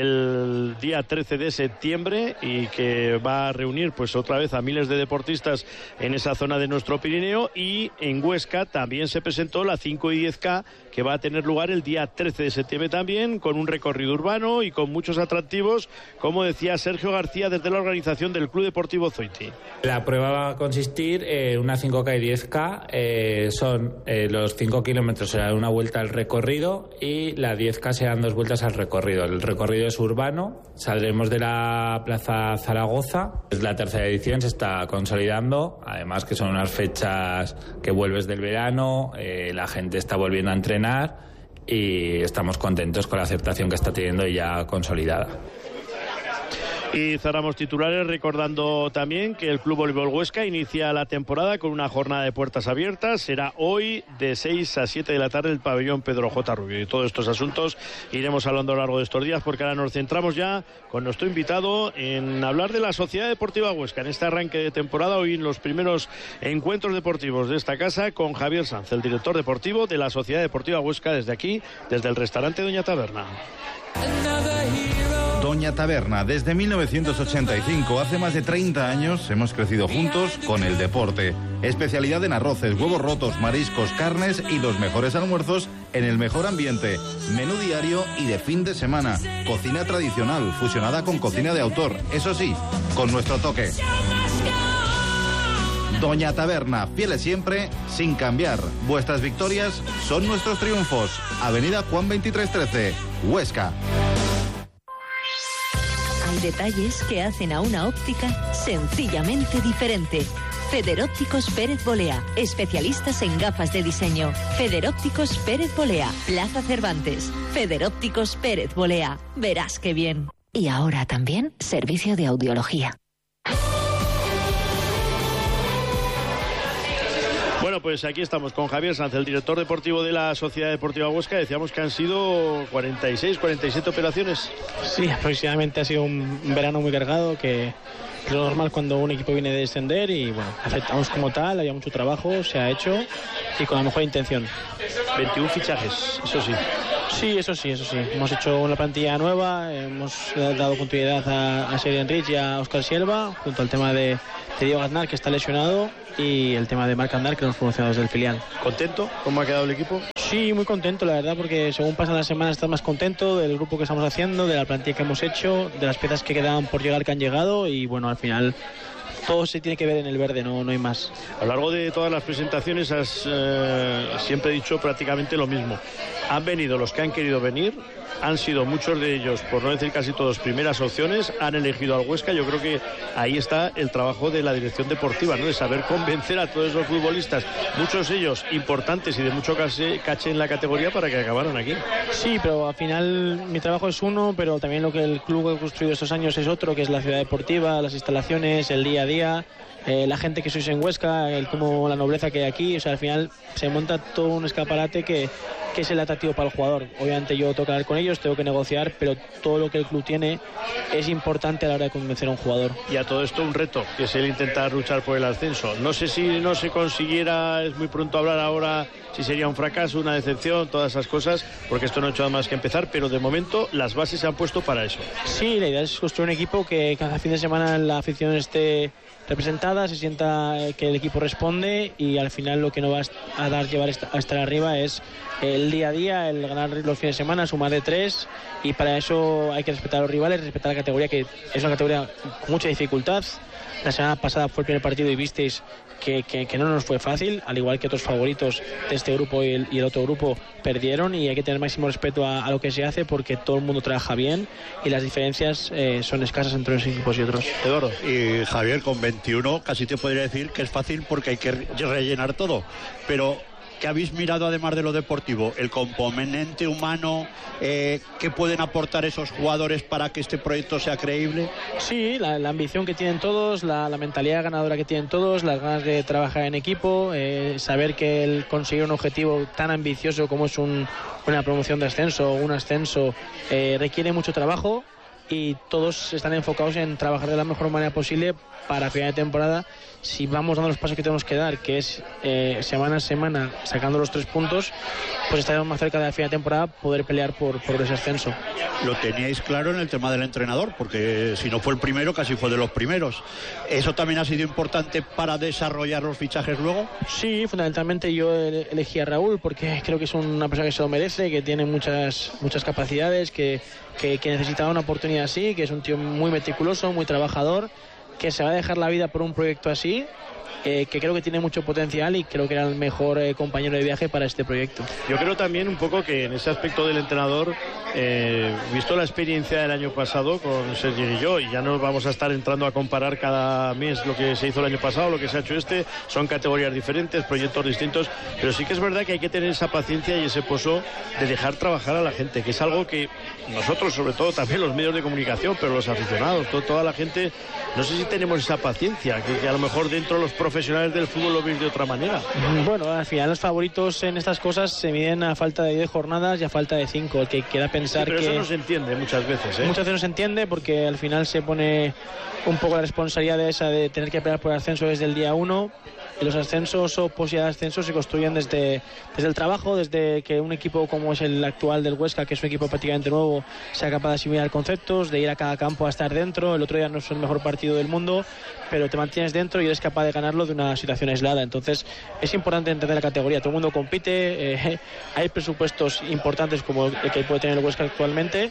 [SPEAKER 19] el día 13 de septiembre y que va a reunir pues otra vez a miles de deportistas en esa zona de nuestro Pirineo. Y en Huesca también se presentó la 5 y 10K, que va a tener lugar el día 13 de septiembre también, con un recorrido urbano y con muchos atractivos, como decía Sergio García desde la organización del Club Deportivo Zoiti.
[SPEAKER 3] La prueba va a consistir en una 5K y 10K, son los 5 kilómetros serán una vuelta al recorrido y la 10K serán 2 vueltas al recorrido. El recorrido es urbano, saldremos de la Plaza Zaragoza, es la tercera edición, se está consolidando, además que son unas fechas que vuelves del verano, la gente está volviendo a entrenar y estamos contentos con la aceptación que está teniendo y ya consolidada.
[SPEAKER 19] Y cerramos titulares recordando también que el Club Voleibol Huesca inicia la temporada con una jornada de puertas abiertas. Será hoy de 6 a 7 de la tarde el pabellón Pedro J. Rubio. Y todos estos asuntos iremos hablando a lo largo de estos días, porque ahora nos centramos ya con nuestro invitado en hablar de la Sociedad Deportiva Huesca en este arranque de temporada. Hoy en los primeros encuentros deportivos de esta casa con Javier Sanz, el director deportivo de la Sociedad Deportiva Huesca, desde aquí, desde el restaurante Doña Taberna.
[SPEAKER 7] Doña Taberna, desde 1985, hace más de 30 años, hemos crecido juntos con el deporte. Especialidad en arroces, huevos rotos, mariscos, carnes y los mejores almuerzos en el mejor ambiente. Menú diario y de fin de semana. Cocina tradicional, fusionada con cocina de autor. Eso sí, con nuestro toque. Doña Taberna, fieles siempre, sin cambiar. Vuestras victorias son nuestros triunfos. Avenida Juan 2313, Huesca.
[SPEAKER 6] Hay detalles que hacen a una óptica sencillamente diferente. Federópticos Pérez Bolea, especialistas en gafas de diseño. Federópticos Pérez Bolea, Plaza Cervantes. Federópticos Pérez Bolea, verás qué bien.
[SPEAKER 8] Y ahora también servicio de audiología.
[SPEAKER 19] Bueno, pues aquí estamos con Javier Sanz, el director deportivo de la Sociedad Deportiva Huesca. Decíamos que han sido 46, 47 operaciones.
[SPEAKER 20] Sí, aproximadamente ha sido un verano muy cargado, que es lo normal cuando un equipo viene de descender, y bueno, aceptamos como tal, había mucho trabajo, se ha hecho y con la mejor intención.
[SPEAKER 19] 21 fichajes, eso sí.
[SPEAKER 20] Sí, eso sí. Hemos hecho una plantilla nueva, hemos dado continuidad a Sergio Enrich y a Óscar Sierva, junto al tema de Diego Aznar, que está lesionado, y el tema de Marc Andar, que lo hemos promocionado desde el filial.
[SPEAKER 19] ¿Contento? ¿Cómo ha quedado el equipo?
[SPEAKER 20] Sí, muy contento, la verdad, porque según pasan las semanas estás más contento del grupo que estamos haciendo, de la plantilla que hemos hecho, de las piezas que quedaban por llegar que han llegado, y bueno, al final todo se tiene que ver en el verde, no hay más.
[SPEAKER 19] A lo largo de todas las presentaciones has siempre dicho prácticamente lo mismo. Han venido los que han querido venir, han sido muchos de ellos, por no decir casi todos, primeras opciones, han elegido al Huesca. Yo creo que ahí está el trabajo de la dirección deportiva, ¿no? De saber convencer a todos los futbolistas, muchos de ellos importantes y de mucho caché en la categoría, para que acabaran aquí.
[SPEAKER 20] Sí, pero al final mi trabajo es uno, pero también lo que el club ha construido estos años es otro, que es la ciudad deportiva, las instalaciones, el día a día, la gente que sois en Huesca, como la nobleza que hay aquí. O sea, al final se monta todo un escaparate que es el atractivo para el jugador. Obviamente yo tengo que hablar con ellos, tengo que negociar, pero todo lo que el club tiene es importante a la hora de convencer a un jugador.
[SPEAKER 19] Y a todo esto un reto, que es el intentar luchar por el ascenso. No sé si no se consiguiera, es muy pronto hablar ahora si sería un fracaso, una decepción, todas esas cosas, porque esto no ha hecho nada más que empezar, pero de momento las bases se han puesto para eso.
[SPEAKER 20] Sí, la idea es construir un equipo que cada fin de semana la afición esté representada, se sienta que el equipo responde, y al final lo que nos va a dar llevar a estar arriba es el día a día, el ganar los fines de semana, sumar de 3, y para eso hay que respetar a los rivales, respetar la categoría, que es una categoría con mucha dificultad. La semana pasada fue el primer partido y visteis que no nos fue fácil, al igual que otros favoritos de este grupo y el otro grupo perdieron, y hay que tener máximo respeto a lo que se hace, porque todo el mundo trabaja bien y las diferencias son escasas entre unos equipos y otros.
[SPEAKER 21] Eduardo. Y Javier, con 21 casi te podría decir que es fácil, porque hay que rellenar todo, pero ¿qué habéis mirado además de lo deportivo? El componente humano, ¿qué pueden aportar esos jugadores para que este proyecto sea creíble?
[SPEAKER 20] Sí, la ambición que tienen todos, la mentalidad ganadora que tienen todos, las ganas de trabajar en equipo, saber que el conseguir un objetivo tan ambicioso como es una promoción de ascenso o un ascenso requiere mucho trabajo, y todos están enfocados en trabajar de la mejor manera posible para final de temporada. Si vamos dando los pasos que tenemos que dar, que es semana a semana sacando los 3 puntos, pues estaremos más cerca de la final de temporada poder pelear por ese ascenso.
[SPEAKER 21] Lo teníais claro en el tema del entrenador, porque si no fue el primero, casi fue de los primeros. ¿Eso también ha sido importante para desarrollar los fichajes luego?
[SPEAKER 20] Sí, fundamentalmente yo elegí a Raúl, porque creo que es una persona que se lo merece, que tiene muchas capacidades, que necesitaba una oportunidad así, que es un tío muy meticuloso, muy trabajador, que se va a dejar la vida por un proyecto así, que creo que tiene mucho potencial, y creo que era el mejor compañero de viaje para este proyecto.
[SPEAKER 19] Yo creo también un poco que en ese aspecto del entrenador, visto la experiencia del año pasado con Sergi y yo, y ya no vamos a estar entrando a comparar cada mes lo que se hizo el año pasado, lo que se ha hecho son categorías diferentes, proyectos distintos, pero sí que es verdad que hay que tener esa paciencia y ese pozo de dejar trabajar a la gente, que es algo que nosotros, sobre todo también los medios de comunicación, pero los aficionados, toda la gente, no sé si tenemos esa paciencia, que a lo mejor dentro de los profesionales del fútbol lo ven de otra manera.
[SPEAKER 20] Bueno, al final los favoritos en estas cosas se miden a falta de 10 jornadas y a falta de 5, el que quiera pensar, sí,
[SPEAKER 19] pero
[SPEAKER 20] que...
[SPEAKER 19] eso no se entiende muchas veces,
[SPEAKER 20] Muchas veces no se entiende, porque al final se pone un poco la responsabilidad de tener que pelear por el ascenso desde el día 1, y los ascensos o posibilidades de ascenso se construyen desde el trabajo, desde que un equipo como es el actual del Huesca, que es un equipo prácticamente nuevo, sea capaz de asimilar conceptos, de ir a cada campo a estar dentro. El otro día no es el mejor partido del mundo, pero te mantienes dentro y eres capaz de ganarlo de una situación aislada. Entonces es importante entender la categoría, todo el mundo compite, hay presupuestos importantes como el que puede tener el Huesca actualmente,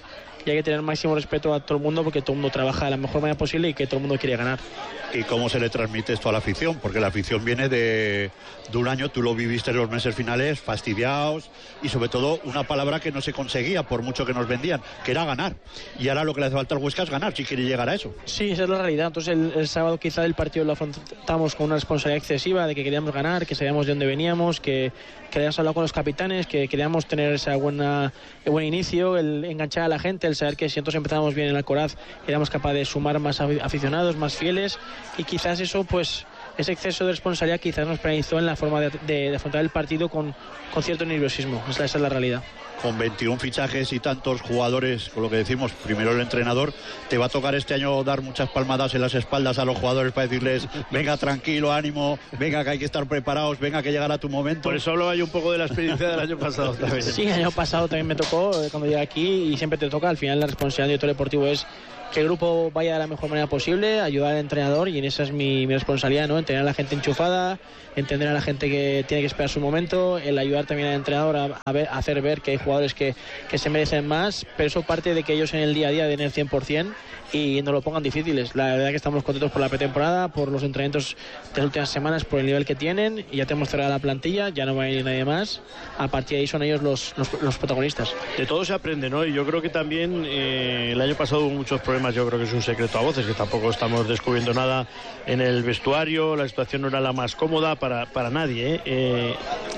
[SPEAKER 20] y hay que tener máximo respeto a todo el mundo porque todo el mundo trabaja de la mejor manera posible y que todo el mundo quiere ganar.
[SPEAKER 21] ¿Y cómo se le transmite esto a la afición? Porque la afición viene de un año, tú lo viviste en los meses finales, fastidiados, y sobre todo una palabra que no se conseguía por mucho que nos vendían, que era ganar. Y ahora lo que le hace falta al Huesca es ganar, si quiere llegar a eso.
[SPEAKER 20] Sí, esa es la realidad. Entonces el sábado quizá el partido lo afrontamos con una responsabilidad excesiva de que queríamos ganar, que sabíamos de dónde veníamos, que habíamos hablado con los capitanes, que queríamos tener ese buen inicio, el enganchar a la gente, el saber que si nosotros empezábamos bien en Alcoraz éramos capaces de sumar más aficionados, más fieles, y quizás eso, pues ese exceso de responsabilidad quizás nos penalizó en la forma de afrontar el partido con cierto nerviosismo. Esa es la realidad.
[SPEAKER 21] Con 21 fichajes y tantos jugadores, con lo que decimos, primero el entrenador, te va a tocar este año dar muchas palmadas en las espaldas a los jugadores para decirles, venga, tranquilo, ánimo, venga, que hay que estar preparados, venga, que llegará tu momento.
[SPEAKER 19] Por eso hablaba yo un poco de la experiencia del año pasado también.
[SPEAKER 20] Sí, el año pasado también me tocó, cuando llegué aquí, y siempre te toca. Al final la responsabilidad del director deportivo es que el grupo vaya de la mejor manera posible, ayudar al entrenador, y en esa es mi responsabilidad, ¿no? Entender a la gente enchufada, entender a la gente que tiene que esperar su momento, el ayudar también al entrenador a hacer ver que hay jugadores que se merecen más, pero eso parte de que ellos en el día a día den el 100% y no lo pongan difíciles. La verdad que estamos contentos por la pretemporada, por los entrenamientos de las últimas semanas, por el nivel que tienen, y ya tenemos cerrada la plantilla, ya no va a ir nadie más. A partir de ahí son ellos los protagonistas.
[SPEAKER 19] De todo se aprende, ¿no? Y yo creo que también el año pasado hubo muchos problemas, yo creo que es un secreto a voces, que tampoco estamos descubriendo nada en el vestuario, la situación no era la más cómoda para nadie, ¿eh?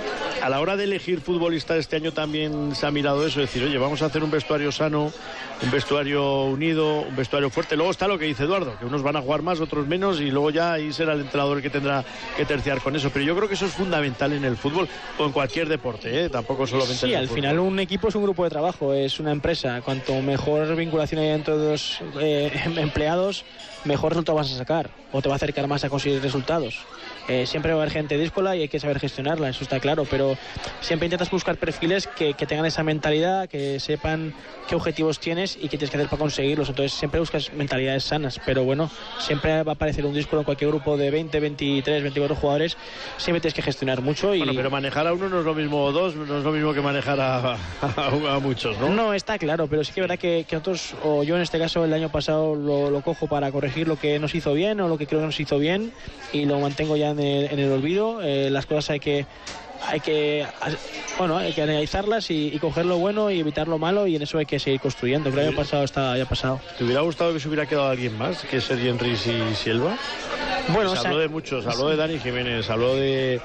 [SPEAKER 19] A la hora de elegir futbolistas este año también se ha mirado eso, es decir, oye, vamos a hacer un vestuario sano, un vestuario unido, un vestuario fuerte. Luego está lo que dice Eduardo, que unos van a jugar más, otros menos, y luego ya ahí será el entrenador el que tendrá que terciar con eso. Pero yo creo que eso es fundamental en el fútbol o en cualquier deporte, ¿eh? Tampoco solamente
[SPEAKER 20] sí,
[SPEAKER 19] en el
[SPEAKER 20] al
[SPEAKER 19] fútbol.
[SPEAKER 20] Final un equipo es un grupo de trabajo, es una empresa. Cuanto mejor vinculación hay entre los empleados, mejor resultado vas a sacar, o te va a acercar más a conseguir resultados. Siempre va a haber gente díscola y hay que saber gestionarla, eso está claro, pero siempre intentas buscar perfiles que tengan esa mentalidad, que sepan qué objetivos tienes y qué tienes que hacer para conseguirlos. Entonces siempre buscas mentalidades sanas, pero bueno, siempre va a aparecer un díscolo en cualquier grupo de 20, 23, 24 jugadores, siempre tienes que gestionar mucho.
[SPEAKER 19] Bueno, pero manejar a uno no es lo mismo, o dos no es lo mismo que manejar a muchos, ¿no?
[SPEAKER 20] No, está claro, pero sí que es verdad que nosotros, o yo en este caso el año pasado lo cojo para corregir lo que nos hizo bien o lo que creo que nos hizo bien, y lo mantengo ya en el olvido. Las cosas hay que analizarlas y coger lo bueno y evitar lo malo, y en eso hay que seguir construyendo. Creo que el año pasado está ya pasado.
[SPEAKER 19] ¿Te hubiera gustado que se hubiera quedado alguien más que Sergi Enrich y Silva?
[SPEAKER 20] Bueno,
[SPEAKER 19] se habló de muchos, habló de Dani Jiménez, habló de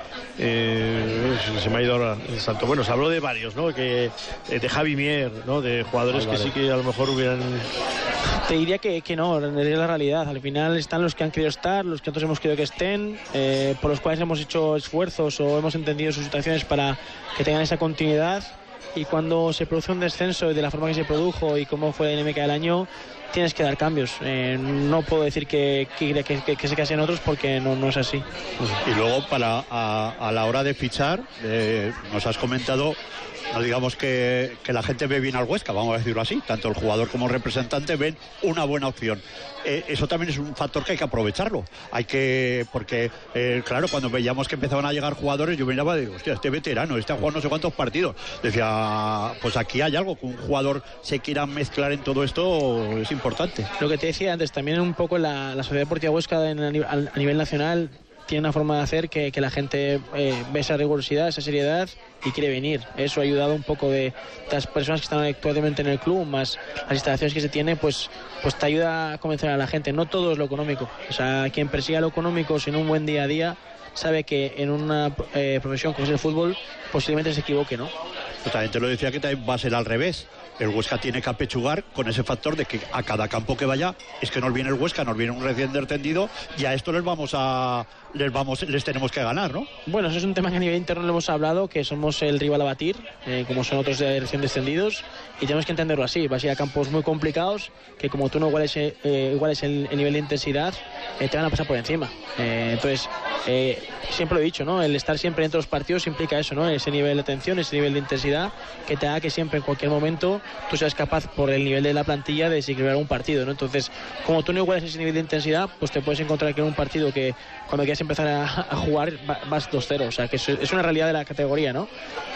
[SPEAKER 19] se me ha ido ahora el salto. Bueno, se habló de varios, ¿no? De Javi Mier, ¿no? De jugadores que sí que a lo mejor hubieran.
[SPEAKER 20] Te diría que no, es la realidad. Al final están los que han querido estar, los que nosotros hemos querido que estén, por los cuales hemos hecho esfuerzos o hemos entendido sus situaciones para que tengan esa continuidad. Y cuando se produce un descenso de la forma que se produjo y cómo fue la dinámica del año, tienes que dar cambios. No puedo decir que se casen otros, porque no es así.
[SPEAKER 21] Y luego a la hora de fichar, nos has comentado, no digamos que la gente ve bien al Huesca, vamos a decirlo así, tanto el jugador como el representante ven una buena opción. Eso también es un factor que hay que aprovecharlo. Porque claro, cuando veíamos que empezaban a llegar jugadores, yo miraba y digo, hostia, este veterano, este ha jugado no sé cuántos partidos. Decía, pues aquí hay algo, que un jugador se quiera mezclar en todo esto es importante.
[SPEAKER 20] Lo que te decía antes, también un poco la Sociedad Deportiva Huesca a nivel nacional tiene una forma de hacer que la gente ve esa rigurosidad, esa seriedad y quiere venir. Eso ha ayudado un poco de las personas que están actualmente en el club, más las instalaciones que se tiene, pues te ayuda a convencer a la gente. No todo es lo económico. O sea, quien persiga lo económico sin un buen día a día sabe que en una profesión como es el fútbol posiblemente se equivoque, ¿no?
[SPEAKER 21] Yo también te lo decía, que también va a ser al revés. El Huesca tiene que apechugar con ese factor de que a cada campo que vaya, es que nos viene el Huesca, nos viene un recién descendido, y a esto les tenemos que ganar, ¿no?
[SPEAKER 20] Bueno, eso es un tema que a nivel interno le hemos hablado, que somos el rival a batir, como son otros de recién descendidos, y tenemos que entenderlo así. Vas a ir a campos muy complicados, que como tú no iguales el nivel de intensidad, te van a pasar por encima. Entonces, siempre lo he dicho, ¿no? El estar siempre dentro de los partidos implica eso, ¿no? Ese nivel de atención, ese nivel de intensidad, que te haga que siempre, en cualquier momento, tú seas capaz, por el nivel de la plantilla, de desequilibrar un partido, ¿no? Entonces, como tú no iguales ese nivel de intensidad, pues te puedes encontrar que en un partido que cuando quieras empezar a jugar vas 2-0, o sea, que es una realidad de la categoría, ¿no?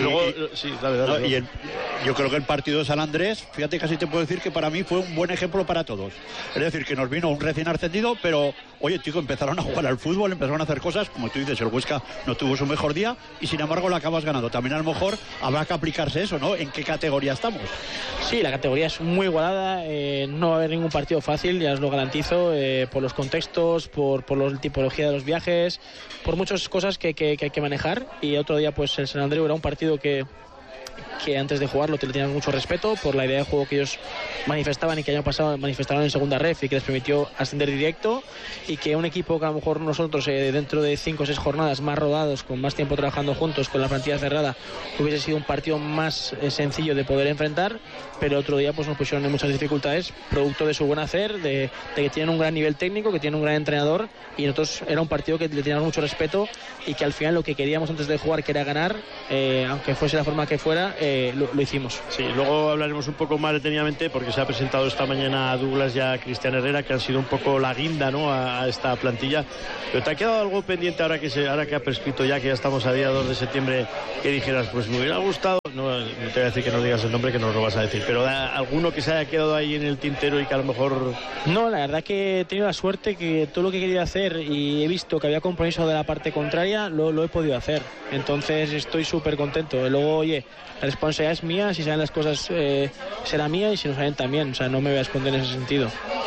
[SPEAKER 21] Luego, sí, dale. Y yo creo que el partido de San Andrés, fíjate, casi te puedo decir que para mí fue un buen ejemplo para todos. Es decir, que nos vino un recién ascendido, pero, oye, chicos, empezaron a jugar al fútbol, empezaron a hacer cosas, como tú dices, el Huesca no tuvo su mejor día y sin embargo lo acabas ganando. También a lo mejor habrá que aplicarse eso, ¿no? ¿En qué categoría estamos?
[SPEAKER 20] Sí, la categoría es muy igualada, no va a haber ningún partido fácil, ya os lo garantizo, por los contextos, por la tipología de los viajes, por muchas cosas que hay que manejar. Y otro día, pues el San Andreu era un partido que antes de jugarlo le tenían mucho respeto por la idea de juego que ellos manifestaban y que el año pasado manifestaron en segunda ref y que les permitió ascender directo, y que un equipo que a lo mejor nosotros dentro de 5 o 6 jornadas más rodados, con más tiempo trabajando juntos, con la plantilla cerrada, hubiese sido un partido más sencillo de poder enfrentar, pero otro día pues nos pusieron en muchas dificultades producto de su buen hacer, de que tienen un gran nivel técnico, que tienen un gran entrenador, y nosotros era un partido que le teníamos mucho respeto y que al final lo que queríamos antes de jugar, que era ganar, aunque fuese la forma que fuera, lo hicimos.
[SPEAKER 19] Sí, luego hablaremos un poco más detenidamente porque se ha presentado esta mañana a Douglas y a Cristian Herrera, que han sido un poco la guinda, ¿no?, a esta plantilla. Pero ¿te ha quedado algo pendiente ahora que ha prescrito ya, que ya estamos a día 2 de septiembre, que dijeras, pues me hubiera gustado? No te voy a decir que no digas el nombre, que no lo vas a decir, pero alguno que se haya quedado ahí en el tintero y que a lo mejor...
[SPEAKER 20] No, la verdad que he tenido la suerte que todo lo que quería hacer y he visto que había compromiso de la parte contraria, lo he podido hacer. Entonces estoy súper contento. Luego, oye, la responsabilidad es mía, si salen las cosas será mía, y si no salen también, o sea, no me voy a esconder en ese sentido.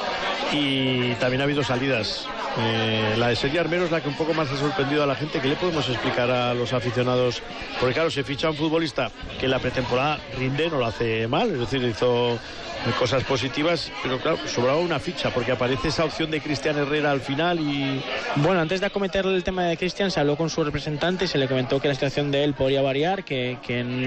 [SPEAKER 19] Y también ha habido salidas. La de Sergi Armero es la que un poco más ha sorprendido a la gente. ¿Qué le podemos explicar a los aficionados? Porque claro, se ficha un futbolista que en la pretemporada rinde, no lo hace mal, es decir, hizo cosas positivas, pero claro, sobraba una ficha porque aparece esa opción de Cristian Herrera al final. Y
[SPEAKER 20] bueno, antes de acometer el tema de Cristian, se habló con su representante y se le comentó que la situación de él podría variar, que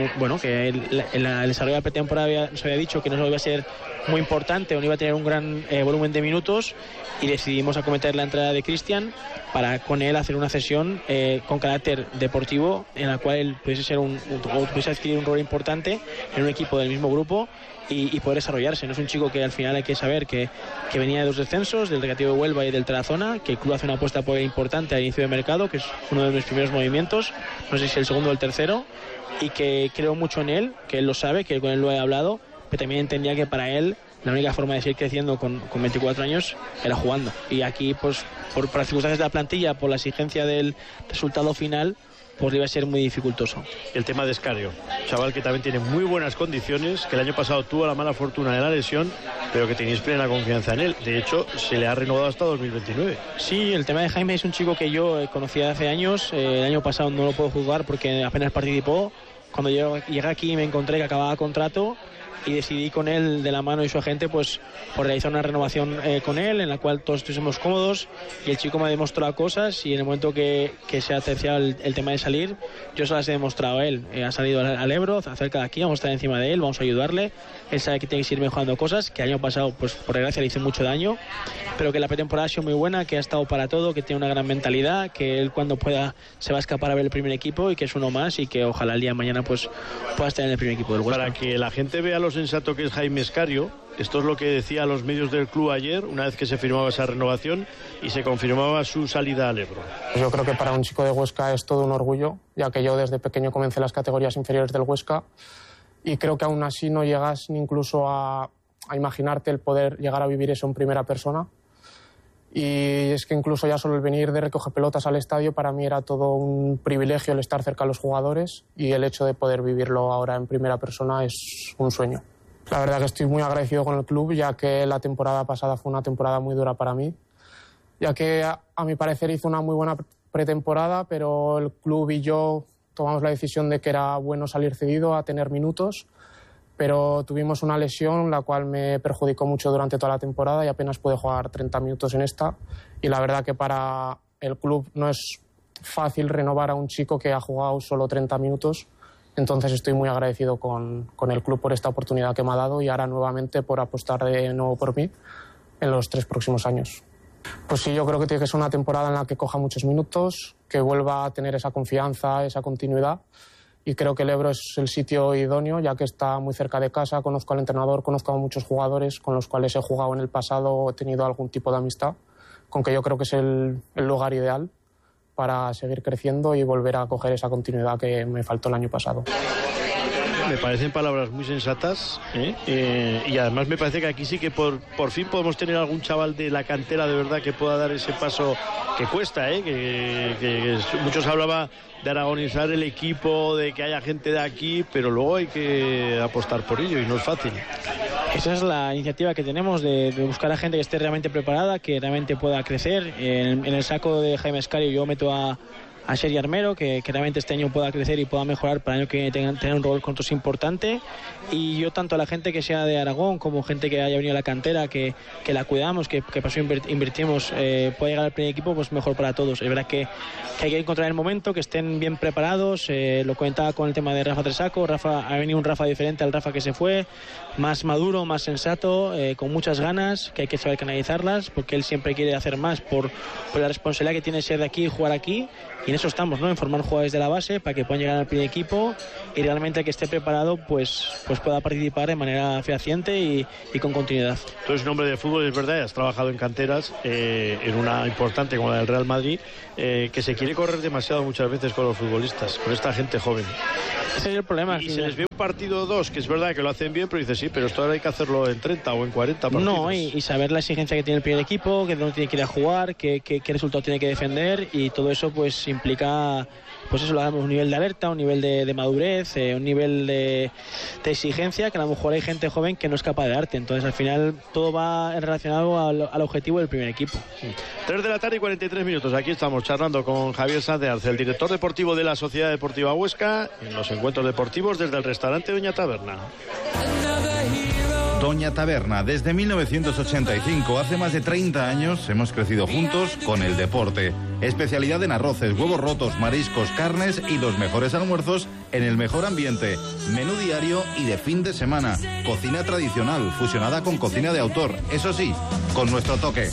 [SPEAKER 20] el desarrollo de la pretemporada se había dicho que no iba a ser muy importante o no iba a tener un gran volumen de minutos, y decidimos acometer la entrada de Cristian para con él hacer una cesión con carácter deportivo, en la cual él pudiese adquirir un rol importante en un equipo del mismo grupo y poder desarrollarse. No es un chico que al final hay que saber que venía de 2 descensos, del Recreativo de Huelva y del Tarazona, que el club hace una apuesta por él importante al inicio de mercado, que es uno de mis primeros movimientos, no sé si el segundo o el tercero, y que creo mucho en él, que él lo sabe, que con él lo he hablado, pero también entendía que para él la única forma de seguir creciendo con 24 años era jugando. Y aquí, pues por las circunstancias de la plantilla, por la exigencia del resultado final, pues iba a ser muy dificultoso.
[SPEAKER 19] El tema de Escario, chaval que también tiene muy buenas condiciones, que el año pasado tuvo la mala fortuna de la lesión, pero que tenéis plena confianza en él. De hecho, se le ha renovado hasta 2029.
[SPEAKER 20] Sí, el tema de Jaime es un chico que yo conocía hace años. El año pasado no lo puedo juzgar porque apenas participó. Cuando llegué aquí me encontré que acababa contrato y decidí con él, de la mano y su agente, pues por realizar una renovación con él, en la cual todos estuviésemos cómodos, y el chico me ha demostrado cosas, y en el momento que se ha terciado el tema de salir, yo se las he demostrado a él. Ha salido al Ebro, cerca de aquí, vamos a estar encima de él, vamos a ayudarle. Él sabe que tiene que seguir mejorando cosas, que el año pasado, pues por desgracia, le hizo mucho daño, pero que la pretemporada ha sido muy buena, que ha estado para todo, que tiene una gran mentalidad, que él cuando pueda se va a escapar a ver el primer equipo, y que es uno más, y que ojalá el día de mañana pues pueda estar en el primer equipo del Huesca.
[SPEAKER 19] Para que la gente vea lo sensato que es Jaime Escario, esto es lo que decía a los medios del club ayer, una vez que se firmaba esa renovación y se confirmaba su salida al Ebro.
[SPEAKER 9] Yo creo que para un chico de Huesca es todo un orgullo, ya que yo desde pequeño comencé las categorías inferiores del Huesca, y creo que aún así no llegas ni incluso a imaginarte el poder llegar a vivir eso en primera persona. Y es que incluso ya solo el venir de recoger pelotas al estadio para mí era todo un privilegio, el estar cerca de los jugadores, y el hecho de poder vivirlo ahora en primera persona es un sueño. La verdad que estoy muy agradecido con el club, ya que la temporada pasada fue una temporada muy dura para mí, ya que a mi parecer hizo una muy buena pretemporada, pero el club y yo tomamos la decisión de que era bueno salir cedido a tener minutos, pero tuvimos una lesión la cual me perjudicó mucho durante toda la temporada y apenas pude jugar 30 minutos en esta, y la verdad que para el club no es fácil renovar a un chico que ha jugado solo 30 minutos. Entonces estoy muy agradecido con el club por esta oportunidad que me ha dado, y ahora nuevamente por apostar de nuevo por mí en los 3 próximos años. Pues sí, yo creo que tiene que ser una temporada en la que coja muchos minutos, que vuelva a tener esa confianza, esa continuidad, y creo que el Ebro es el sitio idóneo, ya que está muy cerca de casa, conozco al entrenador, conozco a muchos jugadores con los cuales he jugado en el pasado, he tenido algún tipo de amistad, con que yo creo que es el lugar ideal. para seguir creciendo y volver a coger esa continuidad que me faltó el año pasado.
[SPEAKER 19] Me parecen palabras muy sensatas, y además me parece que aquí sí que por fin podemos tener algún chaval de la cantera de verdad que pueda dar ese paso que cuesta, que muchos hablaban de aragonizar el equipo, de que haya gente de aquí, pero luego hay que apostar por ello y no es fácil.
[SPEAKER 20] Esa es la iniciativa que tenemos de buscar a gente que esté realmente preparada, que realmente pueda crecer. En el saco de Jaime Escario yo meto a Sergi Armero, que realmente este año pueda crecer y pueda mejorar para el año que viene, tener un rol con nosotros importante. Y yo, tanto a la gente que sea de Aragón como gente que haya venido a la cantera, que la cuidamos, que pasó invertimos, pueda llegar al primer equipo, pues mejor para todos. Es verdad que hay que encontrar el momento, que estén bien preparados. Lo comentaba con el tema de Rafa Tresaco. Ha venido un Rafa diferente al Rafa que se fue, más maduro, más sensato, con muchas ganas, que hay que saber canalizarlas, porque él siempre quiere hacer más por la responsabilidad que tiene ser de aquí y jugar aquí. Y en eso estamos, ¿no? En formar jugadores de la base para que puedan llegar al primer equipo y realmente el que esté preparado pues pueda participar de manera fehaciente y con continuidad.
[SPEAKER 19] Tú eres un hombre de fútbol, es verdad, has trabajado en canteras, en una importante como la del Real Madrid, que se quiere correr demasiado muchas veces con los futbolistas, con esta gente joven.
[SPEAKER 20] Ese es el problema.
[SPEAKER 19] Y se les ve un partido o dos, que es verdad que lo hacen bien, pero dices, sí, pero esto ahora hay que hacerlo en 30 o en 40 partidos.
[SPEAKER 20] No, y saber la exigencia que tiene el primer equipo, que no tiene que ir a jugar, qué resultado tiene que defender, y todo eso pues implica, pues eso, un nivel de alerta, un nivel de madurez, un nivel de exigencia, que a lo mejor hay gente joven que no es capaz de darte. Entonces al final todo va relacionado al objetivo del primer equipo.
[SPEAKER 19] 3 de la tarde y 43 minutos. Aquí estamos charlando con Javier Sanz de Arce, el director deportivo de la Sociedad Deportiva Huesca, en los encuentros deportivos desde el restaurante Doña Taberna.
[SPEAKER 7] Doña Taberna, desde 1985, hace más de 30 años, hemos crecido juntos con el deporte. Especialidad en arroces, huevos rotos, mariscos, carnes y los mejores almuerzos en el mejor ambiente. Menú diario y de fin de semana. Cocina tradicional, fusionada con cocina de autor. Eso sí, con nuestro toque.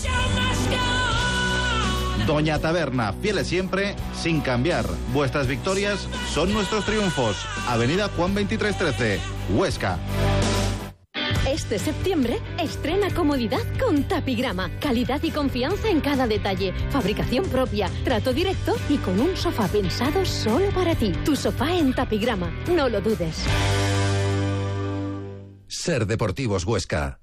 [SPEAKER 7] Doña Taberna, fieles siempre, sin cambiar. Vuestras victorias son nuestros triunfos. Avenida Juan 2313, Huesca.
[SPEAKER 10] Este septiembre, estrena comodidad con Tapigrama. Calidad y confianza en cada detalle. Fabricación propia, trato directo y con un sofá pensado solo para ti. Tu sofá en Tapigrama, no lo dudes.
[SPEAKER 18] Ser Deportivos Huesca.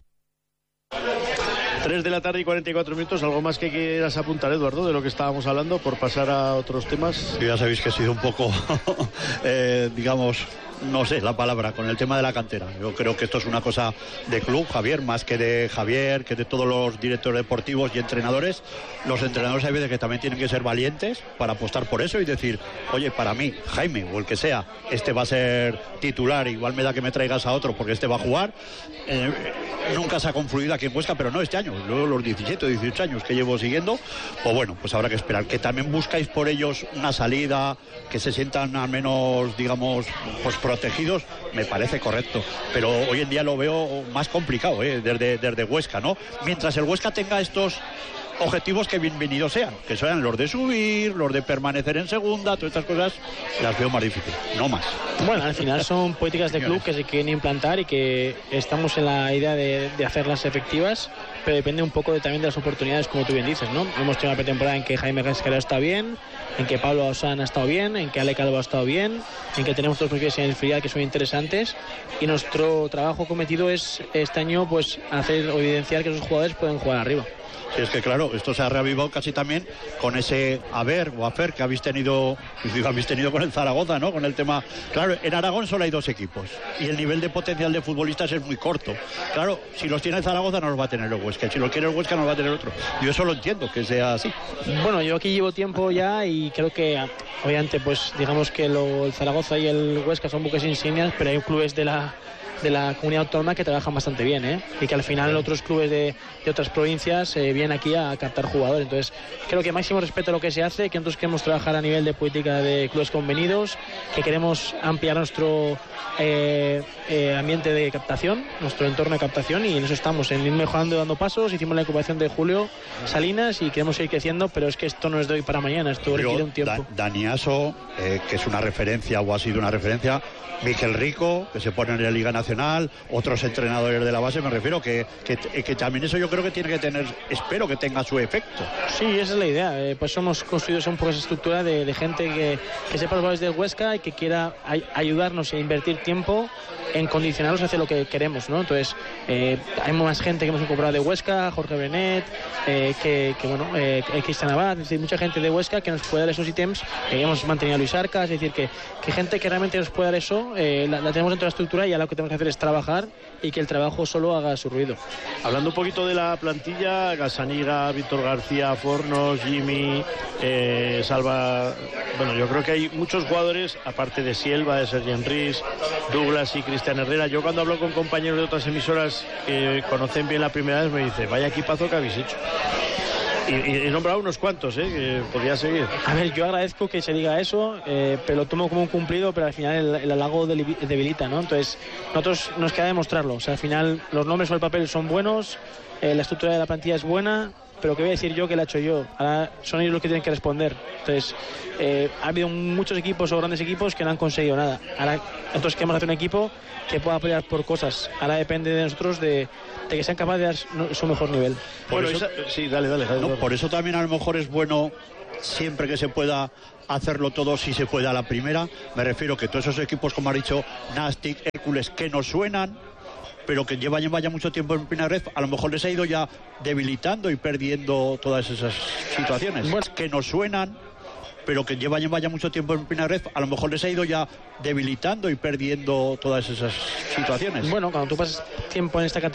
[SPEAKER 19] 3 de la tarde y 44 minutos. ¿Algo más que quieras apuntar, Eduardo, de lo que estábamos hablando, por pasar a otros temas?
[SPEAKER 21] Ya sabéis que he sido un poco, digamos, no sé la palabra, con el tema de la cantera. Yo creo que esto es una cosa de club, Javier, más que de Javier, que de todos los directores deportivos y entrenadores. Los entrenadores hay veces que también tienen que ser valientes para apostar por eso y decir, oye, para mí, Jaime o el que sea, este va a ser titular, igual me da que me traigas a otro porque este va a jugar. Nunca se ha confluido aquí en Huesca, pero no este año. Luego los 17 o 18 años que llevo siguiendo, pues bueno, pues habrá que esperar. Que también buscáis por ellos una salida, que se sientan al menos, digamos, pues protegidos, me parece correcto. Pero hoy en día lo veo más complicado, desde Huesca, ¿no? Mientras el Huesca tenga estos objetivos, que bienvenidos sean, que sean los de subir, los de permanecer en segunda, todas estas cosas las veo más difíciles, no más.
[SPEAKER 20] Bueno, al final son políticas de club que se quieren implantar y que estamos en la idea de hacerlas efectivas, pero depende un poco también de las oportunidades, como tú bien dices, ¿no? Hemos tenido una pretemporada en que Jaime Escario está bien, en que Pablo Osán ha estado bien, en que Ale Calvo ha estado bien, en que tenemos dos perfiles en el filial que son interesantes, y nuestro trabajo cometido es este año pues hacer o evidenciar que esos jugadores pueden jugar arriba.
[SPEAKER 21] Sí, es que claro, esto se ha reavivado casi también con ese haber que habéis tenido con el Zaragoza, ¿no? Con el tema, claro, en Aragón solo hay 2 equipos y el nivel de potencial de futbolistas es muy corto. Claro, si los tiene el Zaragoza no los va a tener el Huesca, si los quiere el Huesca no los va a tener otro. Yo eso lo entiendo, que sea así.
[SPEAKER 20] Bueno, yo aquí llevo tiempo ya y creo que obviamente pues digamos que el Zaragoza y el Huesca son buques insignias, pero hay clubes de la comunidad autónoma que trabajan bastante bien, y que al final otros clubes de otras provincias vienen aquí a captar jugadores. Entonces creo que máximo respeto a lo que se hace, que nosotros queremos trabajar a nivel de política de clubes convenidos, que queremos ampliar nuestro ambiente de captación, nuestro entorno de captación, y en eso estamos, en ir mejorando, dando pasos. Hicimos la incubación de Julio Salinas y queremos seguir creciendo, pero es que esto no es de hoy para mañana, esto requiere un tiempo.
[SPEAKER 21] Dani Aso, que es una referencia o ha sido una referencia, Miquel Rico, que se pone en la Liga Nacional nacional, otros entrenadores de la base, me refiero que también eso yo creo que tiene que tener, espero que tenga su efecto.
[SPEAKER 20] Sí, esa es la idea. Pues hemos construido un poco esa estructura de gente que sepa los valores del Huesca y que quiera ayudarnos a invertir tiempo en condicionarlos hacia lo que queremos, ¿no? Entonces, hay más gente que hemos incorporado de Huesca, Jorge Benet, Cristian Abad, es decir, mucha gente de Huesca que nos puede dar esos ítems. Hemos mantenido a Luis Arcas, es decir, que gente que realmente nos puede dar eso, la tenemos dentro de la estructura y ya lo que tenemos que hacer es trabajar y que el trabajo solo haga su ruido.
[SPEAKER 19] Hablando un poquito de la plantilla, Gazzaniga, Víctor García, Fornos, Jimmy, Salva, bueno, yo creo que hay muchos jugadores, aparte de Sielva, de Sergi Enrís, Douglas y Cristian Herrera. Yo cuando hablo con compañeros de otras emisoras que conocen bien la primera vez me dice, vaya equipazo que habéis hecho. Y he nombrado unos cuantos, que podría seguir.
[SPEAKER 20] A ver, yo agradezco que se diga eso, pero lo tomo como un cumplido, pero al final el halago debilita, ¿no? Entonces, nosotros nos queda demostrarlo. O sea, al final los nombres sobre el papel son buenos, la estructura de la plantilla es buena, pero ¿qué voy a decir yo que la he hecho yo? Ahora son ellos los que tienen que responder. Entonces, ha habido muchos equipos o grandes equipos que no han conseguido nada. Ahora nosotros queremos hacer un equipo que pueda pelear por cosas. Ahora depende de nosotros de que sean capaces de dar su mejor nivel.
[SPEAKER 21] Por eso,
[SPEAKER 19] sí, dale.
[SPEAKER 21] No, por eso también a lo mejor es bueno siempre que se pueda hacerlo todo, si se puede a la primera. Me refiero que todos esos equipos, como ha dicho Nastic, Hércules, que nos suenan, pero que llevan ya mucho tiempo en primera red, a lo mejor les ha ido ya debilitando y perdiendo todas esas situaciones. Bueno, que nos suenan, pero que llevan ya mucho tiempo en primera red, a lo mejor les ha ido ya debilitando y perdiendo todas esas situaciones.
[SPEAKER 20] Bueno, cuando tú pasas tiempo en esta categoría